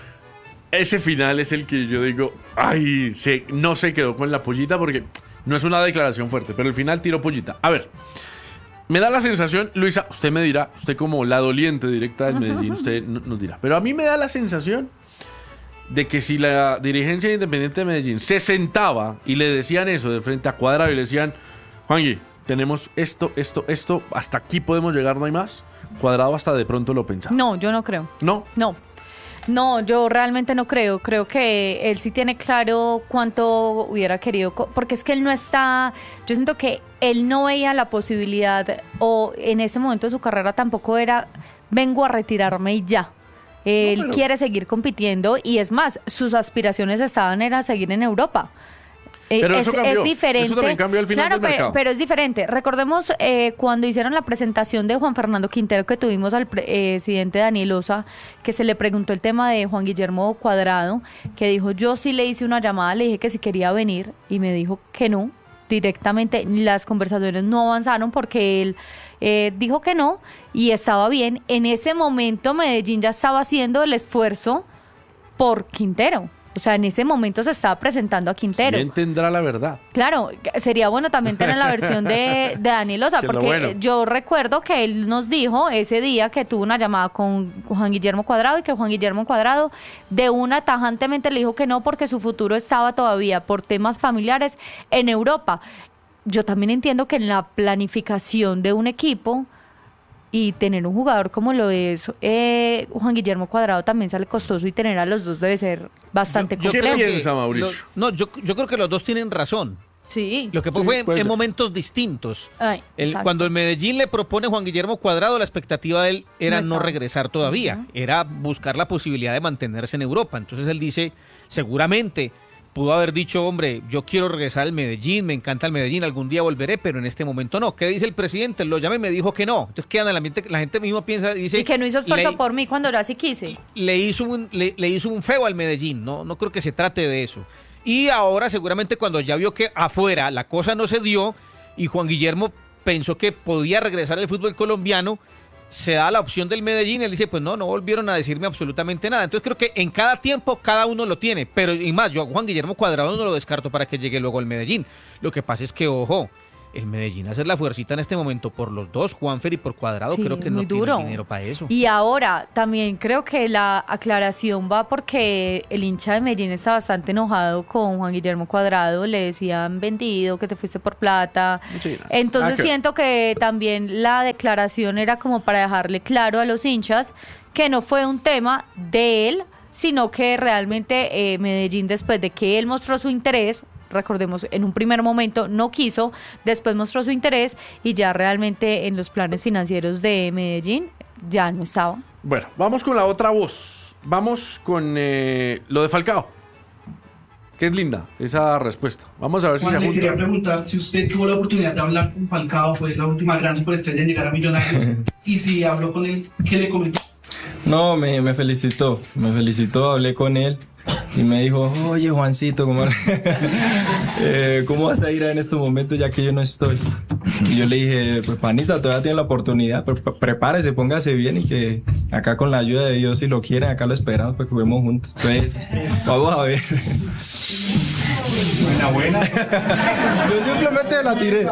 Ese final es el que yo digo, ay, se, no se quedó con la pollita porque no es una declaración fuerte, pero el final tiró pollita. A ver, me da la sensación, Luisa, usted me dirá, usted como la doliente directa del Medellín, usted no- nos dirá, pero a mí me da la sensación de que si la dirigencia de Independiente de Medellín se sentaba y le decían eso de frente a Cuadrado y le decían, Juanji, tenemos esto, esto, esto, hasta aquí podemos llegar, no hay más, Cuadrado hasta de pronto lo pensaba. No, yo no creo. ¿No? No. No, yo realmente no creo. Creo que él sí tiene claro cuánto hubiera querido, co- porque es que él no está, yo siento que él no veía la posibilidad, o en ese momento de su carrera tampoco era, vengo a retirarme y ya. Él pero- quiere seguir compitiendo y es más, sus aspiraciones estaban era seguir en Europa. Eh, Pero es, eso cambió. es diferente. Eso también cambió al final claro, del pe- mercado. pero es diferente. Recordemos eh, cuando hicieron la presentación de Juan Fernando Quintero que tuvimos al pre- eh, presidente Daniel Osa, que se le preguntó el tema de Juan Guillermo Cuadrado, que dijo, yo sí le hice una llamada, le dije que si quería venir y me dijo que no. Directamente las conversaciones no avanzaron porque él eh, dijo que no y estaba bien. En ese momento Medellín ya estaba haciendo el esfuerzo por Quintero. O sea, en ese momento se estaba presentando a Quintero. ¿Quién tendrá la verdad? Claro, sería bueno también tener la versión de, de Daniel Osa, Que es lo porque bueno. yo recuerdo que él nos dijo ese día que tuvo una llamada con Juan Guillermo Cuadrado y que Juan Guillermo Cuadrado de una tajantemente le dijo que no porque su futuro estaba todavía por temas familiares en Europa. Yo también entiendo que en la planificación de un equipo y tener un jugador como lo es ¿Qué eh, Juan Guillermo Cuadrado también sale costoso y tener a los dos debe ser bastante Yo- yo complejo. creo que- piensa, Mauricio? lo- no, yo, yo creo que los dos tienen razón. Sí. Lo que Sí, fue puede en ser. momentos distintos. Ay, El- exacto. cuando el Medellín le propone Juan Guillermo Cuadrado, la expectativa de él era No no, estaba. regresar todavía, Ujú. era buscar la posibilidad de mantenerse en Europa. Entonces él dice, seguramente pudo haber dicho, hombre, yo quiero regresar al Medellín, me encanta el Medellín, algún día volveré, pero en este momento no. ¿Qué dice el presidente? Lo llamé y me dijo que no. Entonces queda en el ambiente, la gente mismo piensa, dice... Y que no hizo esfuerzo le- por mí cuando yo así quise. le hizo un, le, le hizo un feo al Medellín, no, no creo que se trate de eso. Y ahora seguramente cuando ya vio que afuera la cosa no se dio y Juan Guillermo pensó que podía regresar al fútbol colombiano, se da la opción del Medellín, él dice, pues no, no volvieron a decirme absolutamente nada. Entonces creo que en cada tiempo cada uno lo tiene, pero y más, yo a Juan Guillermo Cuadrado no lo descarto para que llegue luego al Medellín. Lo que pasa es que, ojo, el Medellín hacer la fuercita en este momento por los dos, Juanfer y por Cuadrado, sí, creo que no duro. tiene dinero para eso. Y ahora también creo que la aclaración va porque el hincha de Medellín está bastante enojado con Juan Guillermo Cuadrado, le decían vendido, que te fuiste por plata. Sí, no. Entonces ah, siento que también la declaración era como para dejarle claro a los hinchas que no fue un tema de él, sino que realmente eh, Medellín, después de que él mostró su interés, recordemos, en un primer momento no quiso, después mostró su interés y ya realmente en los planes financieros de Medellín ya no estaba. Bueno, vamos con la otra voz. Vamos con eh, lo de Falcao, que es linda esa respuesta. Vamos a ver si Juan, se le quería preguntar si usted tuvo la oportunidad de hablar con Falcao, fue la última gran superestrella en llegar a Millonarios, y si habló con él, ¿qué le comentó? No, me, me felicitó, me felicitó, hablé con él. Y me dijo, oye Juancito, ¿cómo, eh, ¿cómo vas a ir en estos momentos ya que yo no estoy? Y yo le dije, pues panita, todavía tiene la oportunidad, pero prepárese, póngase bien y que acá con la ayuda de Dios, si lo quieren, acá lo esperamos para que juguemos juntos. Pues, vamos a ver. Buena, buena. Yo simplemente la tiré.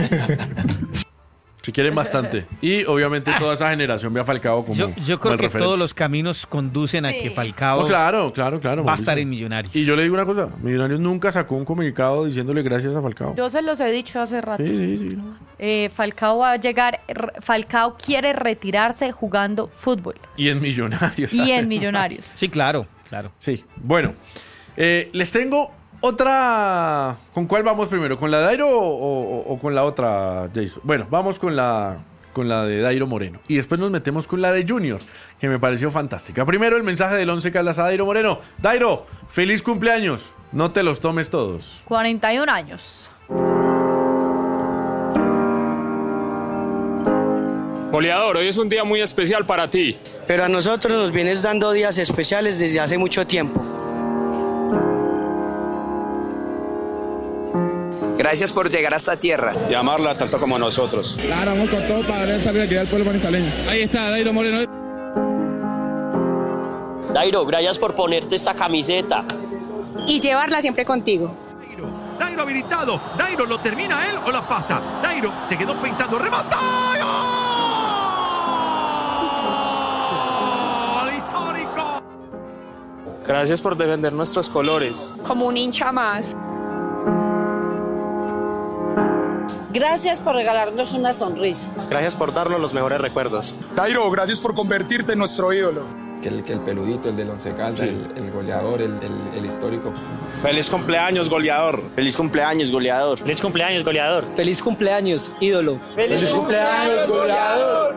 Si quieren bastante. Y obviamente toda esa generación ve a Falcao como Yo, yo creo como el que referente. Todos los caminos conducen a sí. que Falcao no, claro, claro, claro, va a estar en Millonarios. Y yo le digo una cosa, Millonarios nunca sacó un comunicado diciéndole gracias a Falcao. Yo se los he dicho hace rato. Sí, sí, sí. Eh, Falcao va a llegar, Falcao quiere retirarse jugando fútbol. Y en Millonarios. Y en Millonarios. Sí, claro, claro. Sí, bueno, eh, les tengo... Otra, ¿con cuál vamos primero? ¿Con la de Dairo o, o, o con la otra, Jason? Bueno, vamos con la, con la de Dairo Moreno. Y después nos metemos con la de Junior, que me pareció fantástica. Primero el mensaje del Once Caldas a Dairo Moreno. Dairo, feliz cumpleaños. No te los tomes todos. cuarenta y un años. Goleador, hoy es un día muy especial para ti. Pero a nosotros nos vienes dando días especiales desde hace mucho tiempo. Gracias por llegar a esta tierra. Y amarla tanto como nosotros. Claro, vamos con todo para darle salida aquí al pueblo manizaleño. Ahí está, Dairo Moreno. Dairo, gracias por ponerte esta camiseta. Y llevarla siempre contigo. Dairo, Dairo habilitado. Dairo, ¿lo termina él o la pasa? Dairo se quedó pensando, ¡remata! ¡Gol! ¡Histórico! Gracias por defender nuestros colores. Como un hincha más. Gracias por regalarnos una sonrisa. Gracias por darnos los mejores recuerdos. Dairo, gracias por convertirte en nuestro ídolo. Que el, que el peludito, el del Once Caldas, sí. el, el goleador, el, el, el histórico. Feliz cumpleaños, goleador. Feliz cumpleaños, goleador. Feliz cumpleaños, goleador. Feliz cumpleaños, ídolo. Feliz, Feliz cumpleaños, goleador.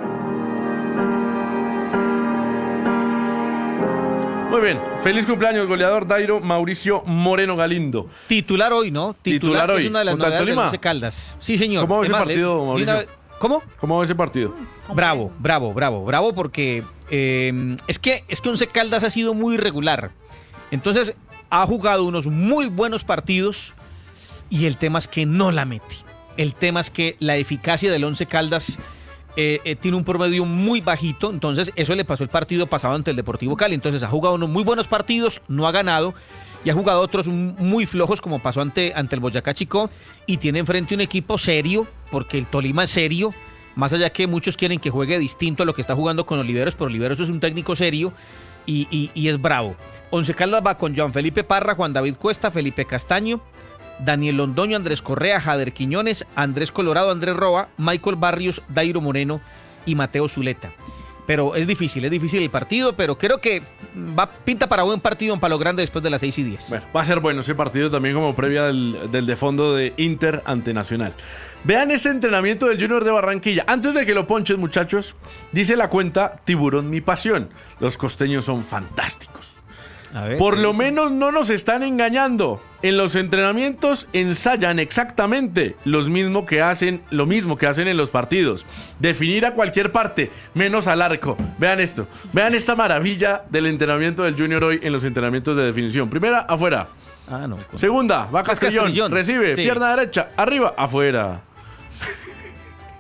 Muy bien, feliz cumpleaños, goleador Dairo Mauricio Moreno Galindo. Titular hoy, ¿no? Titular, Titular hoy. Es una de las novedades del Once Caldas. Sí, señor. ¿Cómo va ese partido, Mauricio? Una... ¿Cómo? ¿Cómo va ese partido? Bravo, bravo, bravo, bravo, porque eh, es que es que Once Caldas ha sido muy irregular. Entonces, ha jugado unos muy buenos partidos y el tema es que no la mete. El tema es que la eficacia del Once Caldas eh, eh, tiene un promedio muy bajito, entonces eso le pasó el partido pasado ante el Deportivo Cali. Entonces ha jugado unos muy buenos partidos, no ha ganado, y ha jugado otros muy flojos como pasó ante, ante el Boyacá Chicó, y tiene enfrente un equipo serio, porque el Tolima es serio, más allá que muchos quieren que juegue distinto a lo que está jugando con Oliveros, pero Oliveros es un técnico serio y, y, y es bravo. Once Caldas va con Joan Felipe Parra, Juan David Cuesta, Felipe Castaño, Daniel Londoño, Andrés Correa, Jader Quiñones, Andrés Colorado, Andrés Roa, Michael Barrios, Dairo Moreno y Mateo Zuleta. Pero es difícil, es difícil el partido, pero creo que va pinta para buen partido en Palo Grande después de las seis y diez. Bueno, va a ser bueno ese partido también como previa del, del de fondo de Inter ante Nacional. Vean este entrenamiento del Junior de Barranquilla. Antes de que lo ponches, muchachos, dice la cuenta Tiburón Mi Pasión. Los costeños son fantásticos. A ver, Por lo menos no nos están engañando. En los entrenamientos ensayan exactamente los mismo que hacen, lo mismo que hacen en los partidos. Definir a cualquier parte, menos al arco. Vean esto. Vean esta maravilla del entrenamiento del Junior hoy en los entrenamientos de definición. Primera, afuera. Ah, no. Con... Segunda, va Castellón, Castellón. Recibe, sí. Pierna derecha, arriba, afuera.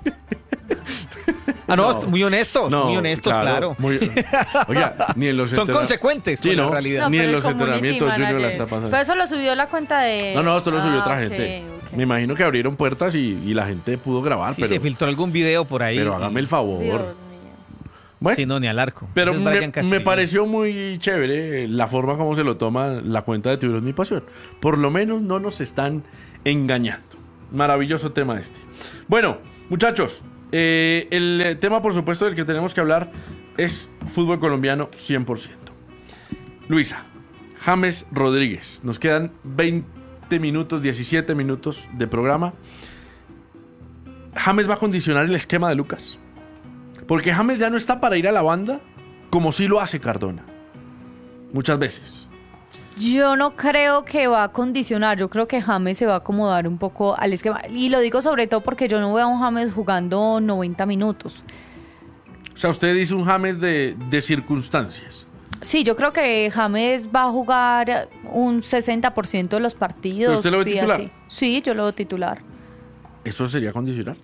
Ah, no, no, muy honestos, no, muy honestos, claro. claro. Muy, oiga, ni en los Son entera... consecuentes sí, con no, la realidad. No, ni en los el entrenamientos Junior la está pasando. Pero eso lo subió la cuenta de... No, no, esto lo subió ah, otra okay, gente. Okay. Me imagino que abrieron puertas y, y la gente pudo grabar. Sí, pero, se filtró algún video por ahí. Pero hágame el favor. Dios. Bueno, sí, no, ni al arco. Pero me, me pareció muy chévere la forma como se lo toma la cuenta de Tiburones Mi Pasión. Por lo menos no nos están engañando. Maravilloso tema este. Bueno, muchachos, eh, el tema, por supuesto, del que tenemos que hablar es fútbol colombiano cien por ciento. Luisa, James Rodríguez. Nos quedan veinte minutos, diecisiete minutos de programa. ¿James va a condicionar el esquema de Lucas? Porque James ya no está para ir a la banda como sí lo hace Cardona. Muchas veces. Yo no creo que va a condicionar. Yo creo que James se va a acomodar un poco al esquema. Y lo digo sobre todo porque yo no veo a un James jugando noventa minutos. O sea, usted dice un James de, de circunstancias. Sí, yo creo que James va a jugar un sesenta por ciento de los partidos. ¿Usted lo ve sí, titular? Así. Sí, yo lo veo titular. ¿Eso sería condicionar?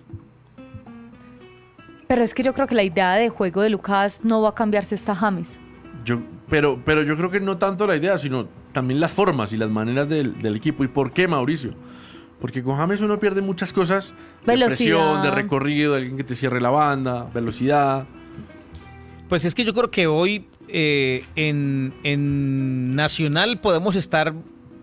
Pero es que yo creo que la idea de juego de Lucas no va a cambiarse hasta James. Yo, pero, pero yo creo que no tanto la idea, sino también las formas y las maneras del, del equipo. ¿Y por qué, Mauricio? Porque con James uno pierde muchas cosas. Velocidad. De presión, de recorrido, de alguien que te cierre la banda, velocidad. Pues es que yo creo que hoy eh, en, en Nacional podemos estar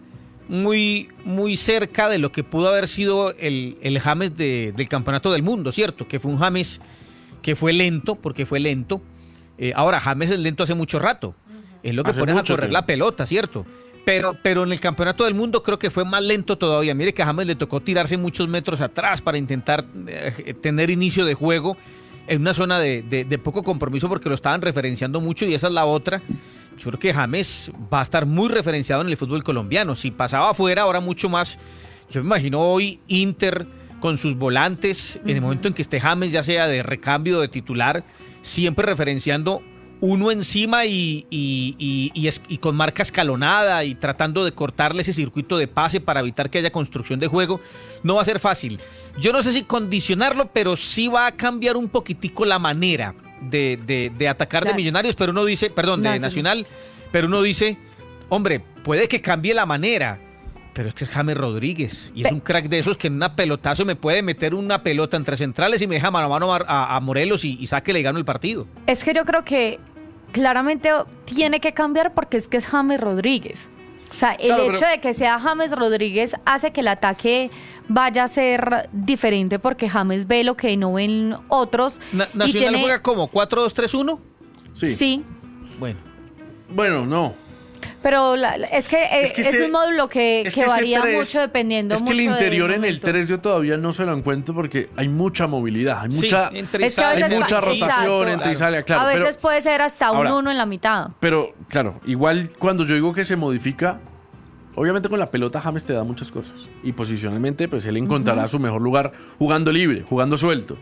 muy, muy cerca de lo que pudo haber sido el, el James de, del Campeonato del Mundo, ¿cierto? Que fue un James que fue lento, porque fue lento. Eh, ahora, James es lento hace mucho rato. Uh-huh. Es lo que hace pones a correr tiempo. La pelota, ¿cierto? Pero, pero en el Campeonato del Mundo creo que fue más lento todavía. Mire que a James le tocó tirarse muchos metros atrás para intentar eh, tener inicio de juego en una zona de, de, de poco compromiso porque lo estaban referenciando mucho y esa es la otra. Yo creo que James va a estar muy referenciado en el fútbol colombiano. Si pasaba afuera, ahora mucho más. Yo me imagino hoy Inter con sus volantes, uh-huh. en el momento en que esté James, ya sea de recambio o de titular, siempre referenciando uno encima y, y, y, y, es, y con marca escalonada y tratando de cortarle ese circuito de pase para evitar que haya construcción de juego. No va a ser fácil. Yo no sé si condicionarlo, pero sí va a cambiar un poquitico la manera de, de, de atacar claro. de Millonarios, pero uno dice, perdón, de no, Nacional, sí. pero uno dice, hombre, puede que cambie la manera, pero es que es James Rodríguez y es un crack de esos que en una pelotazo me puede meter una pelota entre centrales y me deja mano a mano a, a Morelos y, y saque le gano el partido. Es que yo creo que claramente tiene que cambiar porque es que es James Rodríguez. O sea, el claro, hecho pero... de que sea James Rodríguez hace que el ataque vaya a ser diferente porque James ve lo que no ven otros. Na- ¿Nacional y tiene... juega como cuatro dos tres uno? Sí. Sí. Bueno. Bueno, no. Pero la, es que es, es, que es ese, un módulo que, que, que varía tres, mucho dependiendo es mucho que el interior en momento. el tres yo todavía no se lo encuentro porque hay mucha movilidad, hay mucha, sí, entre es que a veces hay mucha va, rotación exacto, entre Isalia, claro. A veces pero, puede ser hasta ahora, un uno en la mitad. Pero claro, igual cuando yo digo que se modifica, obviamente con la pelota James te da muchas cosas y posicionalmente pues él encontrará uh-huh. su mejor lugar jugando libre, jugando suelto.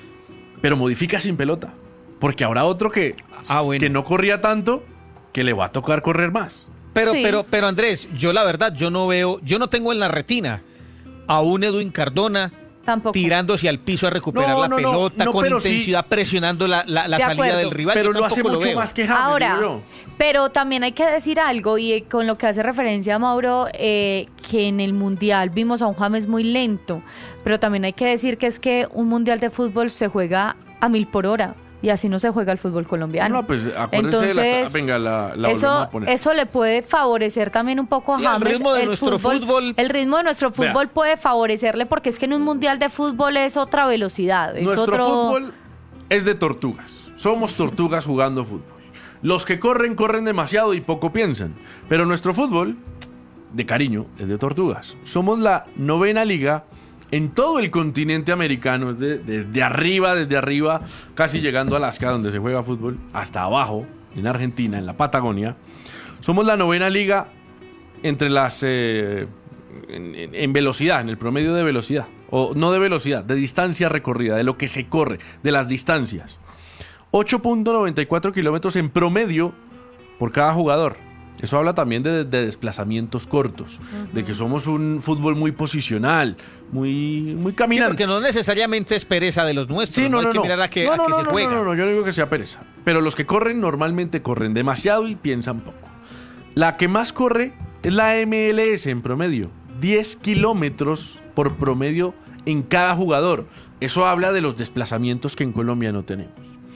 Pero modifica sin pelota, porque habrá otro que, ah, bueno. que no corría tanto, que le va a tocar correr más. Pero, sí. pero, pero Andrés, yo la verdad, yo no veo, yo no tengo en la retina a un Edwin Cardona Tampoco. tirándose al piso a recuperar no, la no, pelota no, con no, intensidad, sí. presionando la, la, la salida acuerdo. del rival. Pero yo lo hace lo mucho veo. más que James. Ahora, pero también hay que decir algo, y con lo que hace referencia a Mauro, eh, que en el Mundial vimos a un James muy lento, pero también hay que decir que es que un Mundial de fútbol se juega a mil por hora. Y así no se juega el fútbol colombiano. No, pues acuérdense Entonces, de la, venga, la, la eso, a poner. eso le puede favorecer también un poco a sí, James. El ritmo de el nuestro fútbol, fútbol. El ritmo de nuestro fútbol Vea. puede favorecerle porque es que en un mundial de fútbol es otra velocidad. Es nuestro otro... fútbol es de tortugas. Somos tortugas jugando fútbol. Los que corren, corren demasiado y poco piensan. Pero nuestro fútbol, de cariño, es de tortugas. Somos la novena liga en todo el continente americano, es de, de, de arriba, desde arriba, casi llegando a Alaska, donde se juega fútbol, hasta abajo, en Argentina, en la Patagonia. Somos la novena liga entre las eh, en, en, en velocidad, en el promedio de velocidad, o no de velocidad, de distancia recorrida, de lo que se corre, de las distancias. ocho punto noventa y cuatro kilómetros en promedio por cada jugador. Eso habla también de, de desplazamientos cortos, uh-huh. de que somos un fútbol muy posicional, muy, muy caminante. Sí, porque no necesariamente es pereza de los nuestros, sí, no, no, no, hay que no. mirar a qué, no, a no, qué no, se no, juega. No, no, no, yo no digo que sea pereza, pero los que corren normalmente corren demasiado y piensan poco. La que más corre es la M L S en promedio, diez kilómetros por promedio en cada jugador. Eso habla de los desplazamientos que en Colombia no tenemos.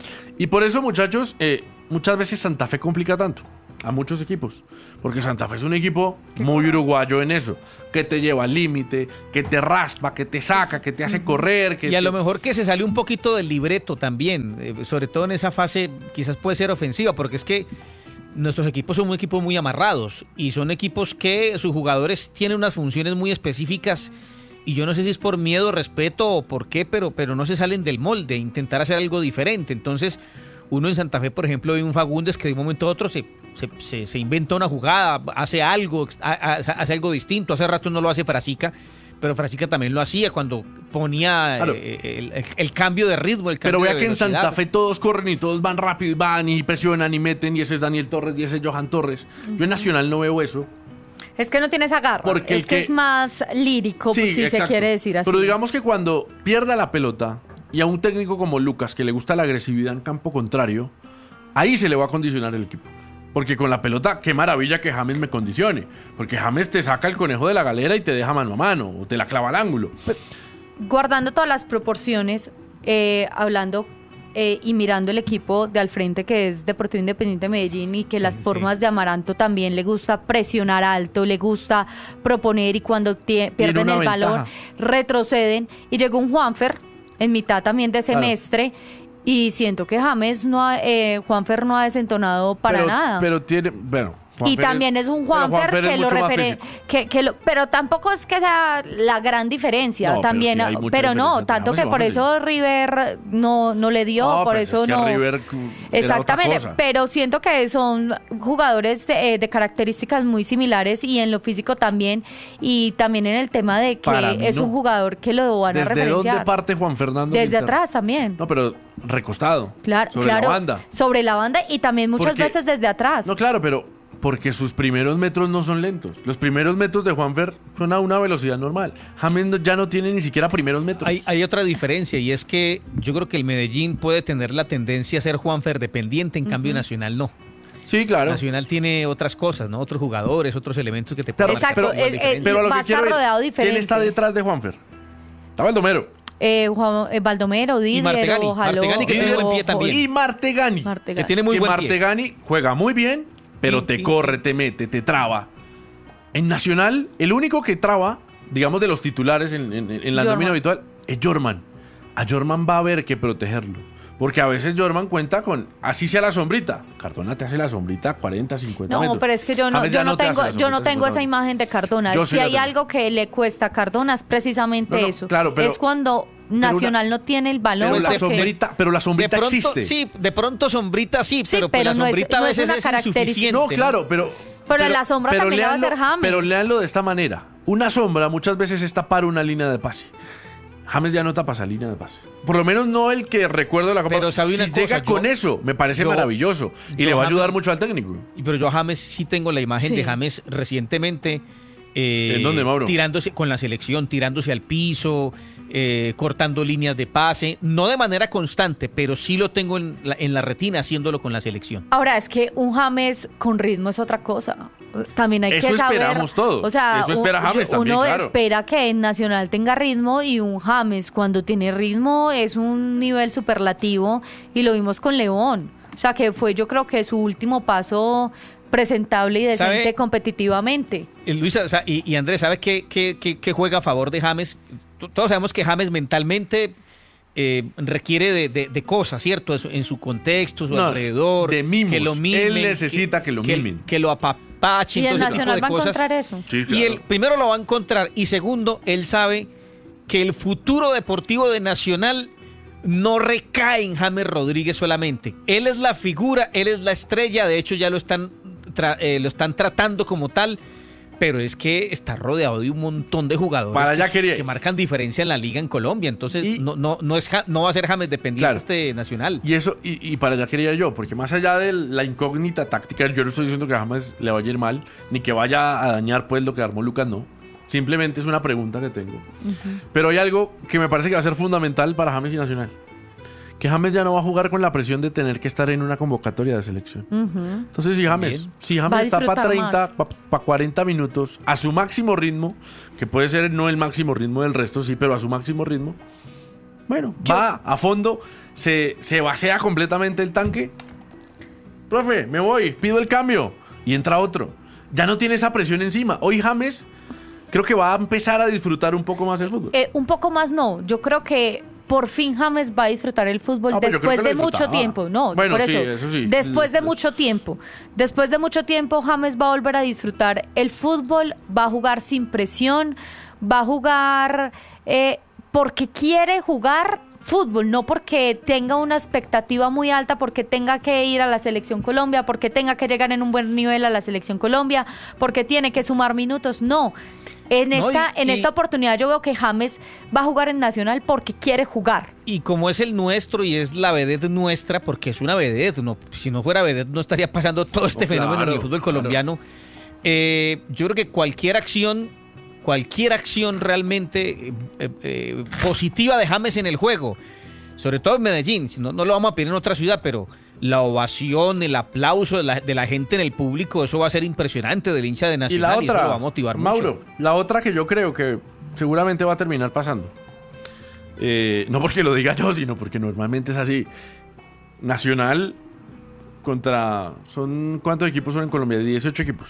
Y por eso, muchachos, eh, muchas veces Santa Fe complica tanto a muchos equipos, porque Santa Fe es un equipo muy uruguayo en eso, que te lleva al límite, que te raspa, que te saca, que te hace correr. Que y a te... lo mejor que se sale un poquito del libreto también, eh, sobre todo en esa fase quizás puede ser ofensiva, porque es que nuestros equipos son un equipo muy amarrados y son equipos que sus jugadores tienen unas funciones muy específicas y yo no sé si es por miedo, respeto o por qué, pero, pero no se salen del molde, intentar hacer algo diferente. Entonces uno en Santa Fe, por ejemplo, ve un Fagundes que de un momento a otro se, se, se, se inventa una jugada, hace algo, hace algo distinto. Hace rato no lo hace Frasica, pero Frasica también lo hacía cuando ponía claro. eh, el, el cambio de ritmo, el cambio Pero vea de que velocidad. en Santa Fe todos corren y todos van rápido y van y presionan y meten, y ese es Daniel Torres y ese es Johan Torres. Uh-huh. Yo en Nacional no veo eso. Es que no tienes agarra, Porque es que, que es más lírico, sí, pues, si exacto. se quiere decir así. Pero digamos que cuando pierda la pelota y a un técnico como Lucas, que le gusta la agresividad en campo contrario, ahí se le va a condicionar el equipo. Porque con la pelota, qué maravilla que James me condicione. Porque James te saca el conejo de la galera y te deja mano a mano, o te la clava al ángulo. Guardando todas las proporciones, eh, hablando eh, y mirando el equipo de al frente, que es Deportivo Independiente de Medellín, y que las sí, formas sí. de Amaranto también le gusta presionar alto, le gusta proponer, y cuando tie- pierden el ventaja. balón, retroceden. Y llegó un Juanfer en mitad también de semestre. Claro. Y siento que James no ha, eh, Juanfer no ha desentonado para pero, nada. Pero tiene, bueno. Juanfer y también es, es un Juanfer, Juanfer que lo refiere, que, que lo, pero tampoco es que sea la gran diferencia, no, también, pero, sí pero no, tanto que por eso River no, no le dio, no, por eso es no. River exactamente, pero siento que son jugadores de, de características muy similares y en lo físico también, y también en el tema de que es no. un jugador que lo van a referenciar. ¿Desde dónde parte Juan Fernando? Desde Quintana? Atrás también. No, pero recostado. Claro, sobre claro, la banda. Sobre la banda y también muchas Porque, veces desde atrás. No, claro, pero porque sus primeros metros no son lentos. Los primeros metros de Juanfer son a una velocidad normal. James no, ya no tiene ni siquiera primeros metros. Hay, hay otra diferencia, y es que yo creo que el Medellín puede tener la tendencia a ser Juanfer dependiente, en uh-huh. cambio Nacional no. Sí, claro. Nacional tiene otras cosas, ¿no? Otros jugadores, otros elementos que te pueden marcar. Exacto, el, el, pero a lo va que quiero rodeado ver, diferente. ¿quién está detrás de Juanfer? Está Baldomero. Eh, Juan, eh, Baldomero, Didier, y Martegani, Ojaló, Martegani que tiene buen pie también. Y Martegani, Martegani. que tiene muy y buen Martegani pie. juega muy bien, pero y, te y, corre, te mete, te traba. En Nacional, el único que traba, digamos, de los titulares en, en, en la nómina habitual, es Jorman. A Jorman va a haber que protegerlo. Porque a veces Jorman cuenta con, así sea la sombrita. Cardona te hace la sombrita cuarenta, cincuenta no, metros. No, pero es que yo no, yo no, no tengo, yo no tengo esa imagen de Cardona. Si hay algo que le cuesta a Cardona es precisamente no, no, eso. Claro, pero, es cuando Nacional una, no tiene el balón. Pero la sombrita, pero la sombrita de pronto, existe. Sí, de pronto sombrita sí, sí pero, pero pues no la sombrita es, no a veces es, una es característica. insuficiente. No, claro, pero... Pero, pero la sombra pero también leanlo, la va a hacer James. Pero léanlo de esta manera. Una sombra muchas veces es tapar una línea de pase. James ya no tapa esa línea de pase. Por lo menos no el que recuerdo de la Copa. Pero si cosa, llega yo, con eso, me parece yo, maravilloso. Y le va a ayudar James, mucho al técnico. Pero yo a James sí tengo la imagen sí. de James recientemente. Eh, ¿En dónde, Mauro? Tirándose con la selección, tirándose al piso, eh, cortando líneas de pase. No de manera constante, pero sí lo tengo en la, en la retina haciéndolo con la selección. Ahora, es que un James con ritmo es otra cosa. También hay eso que saber. Eso esperamos todos. O sea, eso espera un, James uno también, claro. espera que en Nacional tenga ritmo, y un James cuando tiene ritmo es un nivel superlativo, y lo vimos con León. O sea, que fue, yo creo que su último paso presentable y decente ¿Sabe? competitivamente. Luisa, o sea, y, y Andrés, ¿sabes qué, qué, qué, qué juega a favor de James? Todos sabemos que James mentalmente eh, requiere de, de, de cosas, ¿cierto? En su contexto, su no, alrededor. De mimos. Que lo mimen, Él necesita que, que lo mimen. Que, que lo apapachen. Y el todo Nacional ese tipo de va cosas. a encontrar eso. Sí, claro. Y él, primero lo va a encontrar, y segundo, él sabe que el futuro deportivo de Nacional no recae en James Rodríguez solamente. Él es la figura, él es la estrella, de hecho ya lo están, tra- eh, lo están tratando como tal, pero es que está rodeado de un montón de jugadores Para allá que, quería. que marcan diferencia en la liga en Colombia, entonces Y- no, no, no, es, Ja- no va a ser James dependiente Claro. este Nacional. Y eso, y, y para allá quería yo, porque más allá de la incógnita táctica, yo no estoy diciendo que James le vaya a ir mal, ni que vaya a dañar pues lo que armó Lucas, no. Simplemente es una pregunta que tengo. Pero hay algo que me parece que va a ser fundamental para James y Nacional. Que James ya no va a jugar con la presión de tener que estar en una convocatoria de selección. Ujú. Entonces, si James, Bien. si Va a James está para disfrutar treinta, para cuarenta minutos, a su máximo ritmo, que puede ser no el máximo ritmo del resto, sí, pero a su máximo ritmo, bueno, va a fondo, se, se vacía completamente el tanque. Profe, me voy, pido el cambio. Y entra otro. Ya no tiene esa presión encima. Hoy James creo que va a empezar a disfrutar un poco más el fútbol. Eh, un poco más no, yo creo que por fin James va a disfrutar el fútbol Ah, pues yo creo después que lo de mucho disfrutaba. tiempo, no, Bueno, por sí, eso, eso sí. después de Después. mucho tiempo, después de mucho tiempo James va a volver a disfrutar el fútbol, va a jugar sin presión, va a jugar eh, porque quiere jugar fútbol, no porque tenga una expectativa muy alta, porque tenga que ir a la Selección Colombia, porque tenga que llegar en un buen nivel a la Selección Colombia, porque tiene que sumar minutos, no. En No, esta, y- en y- esta oportunidad yo veo que James va a jugar en Nacional porque quiere jugar. Y como es el nuestro y es la vedette nuestra, porque es una vedette, no, si no fuera vedette no estaría pasando todo este No, fenómeno claro, en el fútbol claro. colombiano. Eh, yo creo que cualquier acción, cualquier acción realmente eh, eh, eh, positiva de James en el juego, sobre todo en Medellín, si no, no lo vamos a pedir en otra ciudad, pero la ovación, el aplauso de la, de la gente en el público, eso va a ser impresionante del hincha de Y Nacional la y, eso otra, lo va a motivar Mauro, mucho. la otra que yo creo que seguramente va a terminar pasando. Eh, no porque lo diga yo, sino porque normalmente es así. Nacional contra... son ¿cuántos equipos son en Colombia? dieciocho equipos.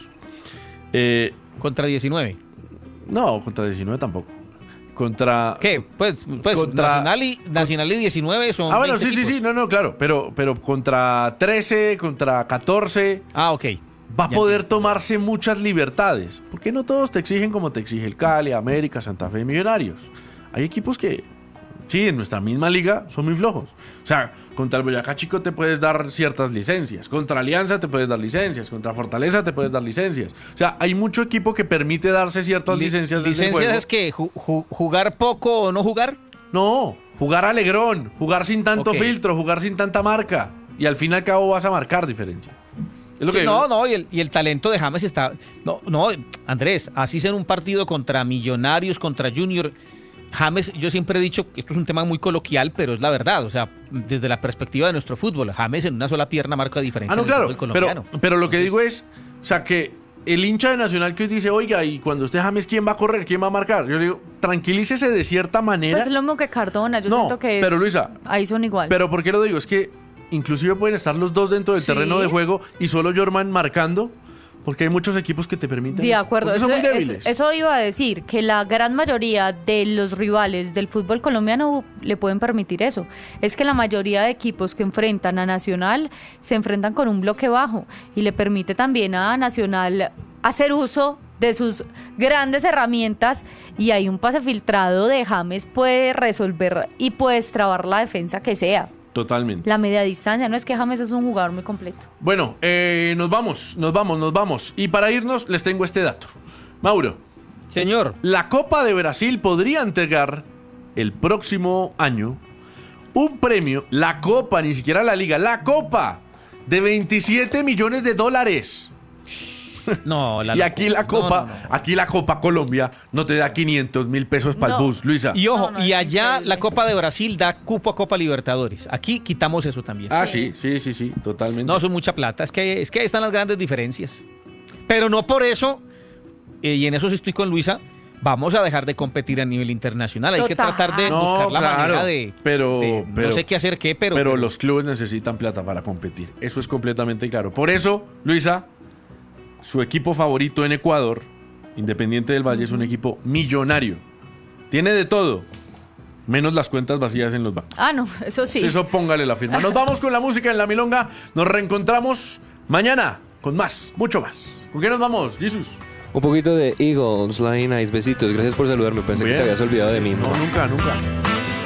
Eh, Contra diecinueve. no, contra diecinueve tampoco. Contra... ¿Qué? Pues, pues Contra- Nacional, y, Nacional y diecinueve son Ah, bueno, veinte sí, sí, equipos. sí, no, no, claro. Pero, pero contra trece, contra catorce... Ah, ok. va a Ya poder entiendo. tomarse muchas libertades. Porque no todos te exigen como te exige el Cali, América, Santa Fe y Millonarios. Hay equipos que, sí, en nuestra misma liga son muy flojos. O sea, contra el Boyacá Chico te puedes dar ciertas licencias. Contra Alianza te puedes dar licencias. Contra Fortaleza te puedes dar licencias. O sea, hay mucho equipo que permite darse ciertas Li- licencias desde el ¿Licencias juego. es que ju- ju- jugar poco o no jugar? No, jugar alegrón, jugar sin tanto Ok. filtro, jugar sin tanta marca. Y al fin y al cabo vas a marcar diferencia. Es lo Sí, que no, no, y el, y el talento de James está... No, no, Andrés, así sea en un partido contra Millonarios, contra Junior... James, yo siempre he dicho que esto es un tema muy coloquial, pero es la verdad. O sea, desde la perspectiva de nuestro fútbol, James en una sola pierna marca diferencia Ah, no, en el claro, fútbol pero, colombiano. pero lo que Entonces, digo es, o sea, que el hincha de Nacional que hoy dice, oiga, y cuando usted James, ¿quién va a correr? ¿Quién va a marcar? Yo le digo, tranquilícese de cierta manera. Pues es lo mismo que Cardona, yo No, siento que pero es- Luisa, ahí son igual. Pero ¿por qué lo digo? Es que inclusive pueden estar los dos dentro del Sí. terreno de juego y solo Jorman marcando, porque hay muchos equipos que te permiten. De eso, acuerdo, porque eso, son muy eso- débiles. eso iba a decir, que la gran mayoría de los rivales del fútbol colombiano le pueden permitir eso. Es que la mayoría de equipos que enfrentan a Nacional se enfrentan con un bloque bajo y le permite también a Nacional hacer uso de sus grandes herramientas y hay un pase filtrado de James puede resolver y puedes trabar la defensa que sea. Totalmente. La media distancia, no es que James es un jugador muy completo. Bueno, eh, nos vamos, nos vamos, nos vamos. Y para irnos les tengo este dato. Mauro. Señor. La Copa de Brasil podría entregar el próximo año un premio, la Copa, ni siquiera la Liga, la Copa de veintisiete millones de dólares. No, la y aquí la locura. Copa, No, no, no. aquí la Copa Colombia no te da quinientos mil pesos para el No. bus, Luisa. Y ojo, No, no, y es allá increíble. la Copa de Brasil da cupo a Copa Libertadores. Aquí quitamos eso también. Ah, sí, sí, sí, sí, totalmente. No, son mucha plata. Es que, es que ahí están las grandes diferencias. Pero no por eso, eh, y en eso sí estoy con Luisa, vamos a dejar de competir a nivel internacional. Hay que Total. tratar de No, buscar la claro, manera de, pero, de- pero- no sé qué hacer qué, pero... pero los clubes necesitan plata para competir. Eso es completamente claro. Por eso, Luisa, su equipo favorito en Ecuador, Independiente del Valle, es un equipo millonario. Tiene de todo, menos las cuentas vacías en los bancos. Ah, no, eso sí. Eso póngale la firma. Nos vamos con la música en La Milonga. Nos reencontramos mañana con más, mucho más. ¿Con qué nos vamos, Jesus? Un poquito de Eagles, Line Eyes, besitos. Gracias por saludarme. Pensé Bien. que te habías olvidado de mí. No, nunca, nunca.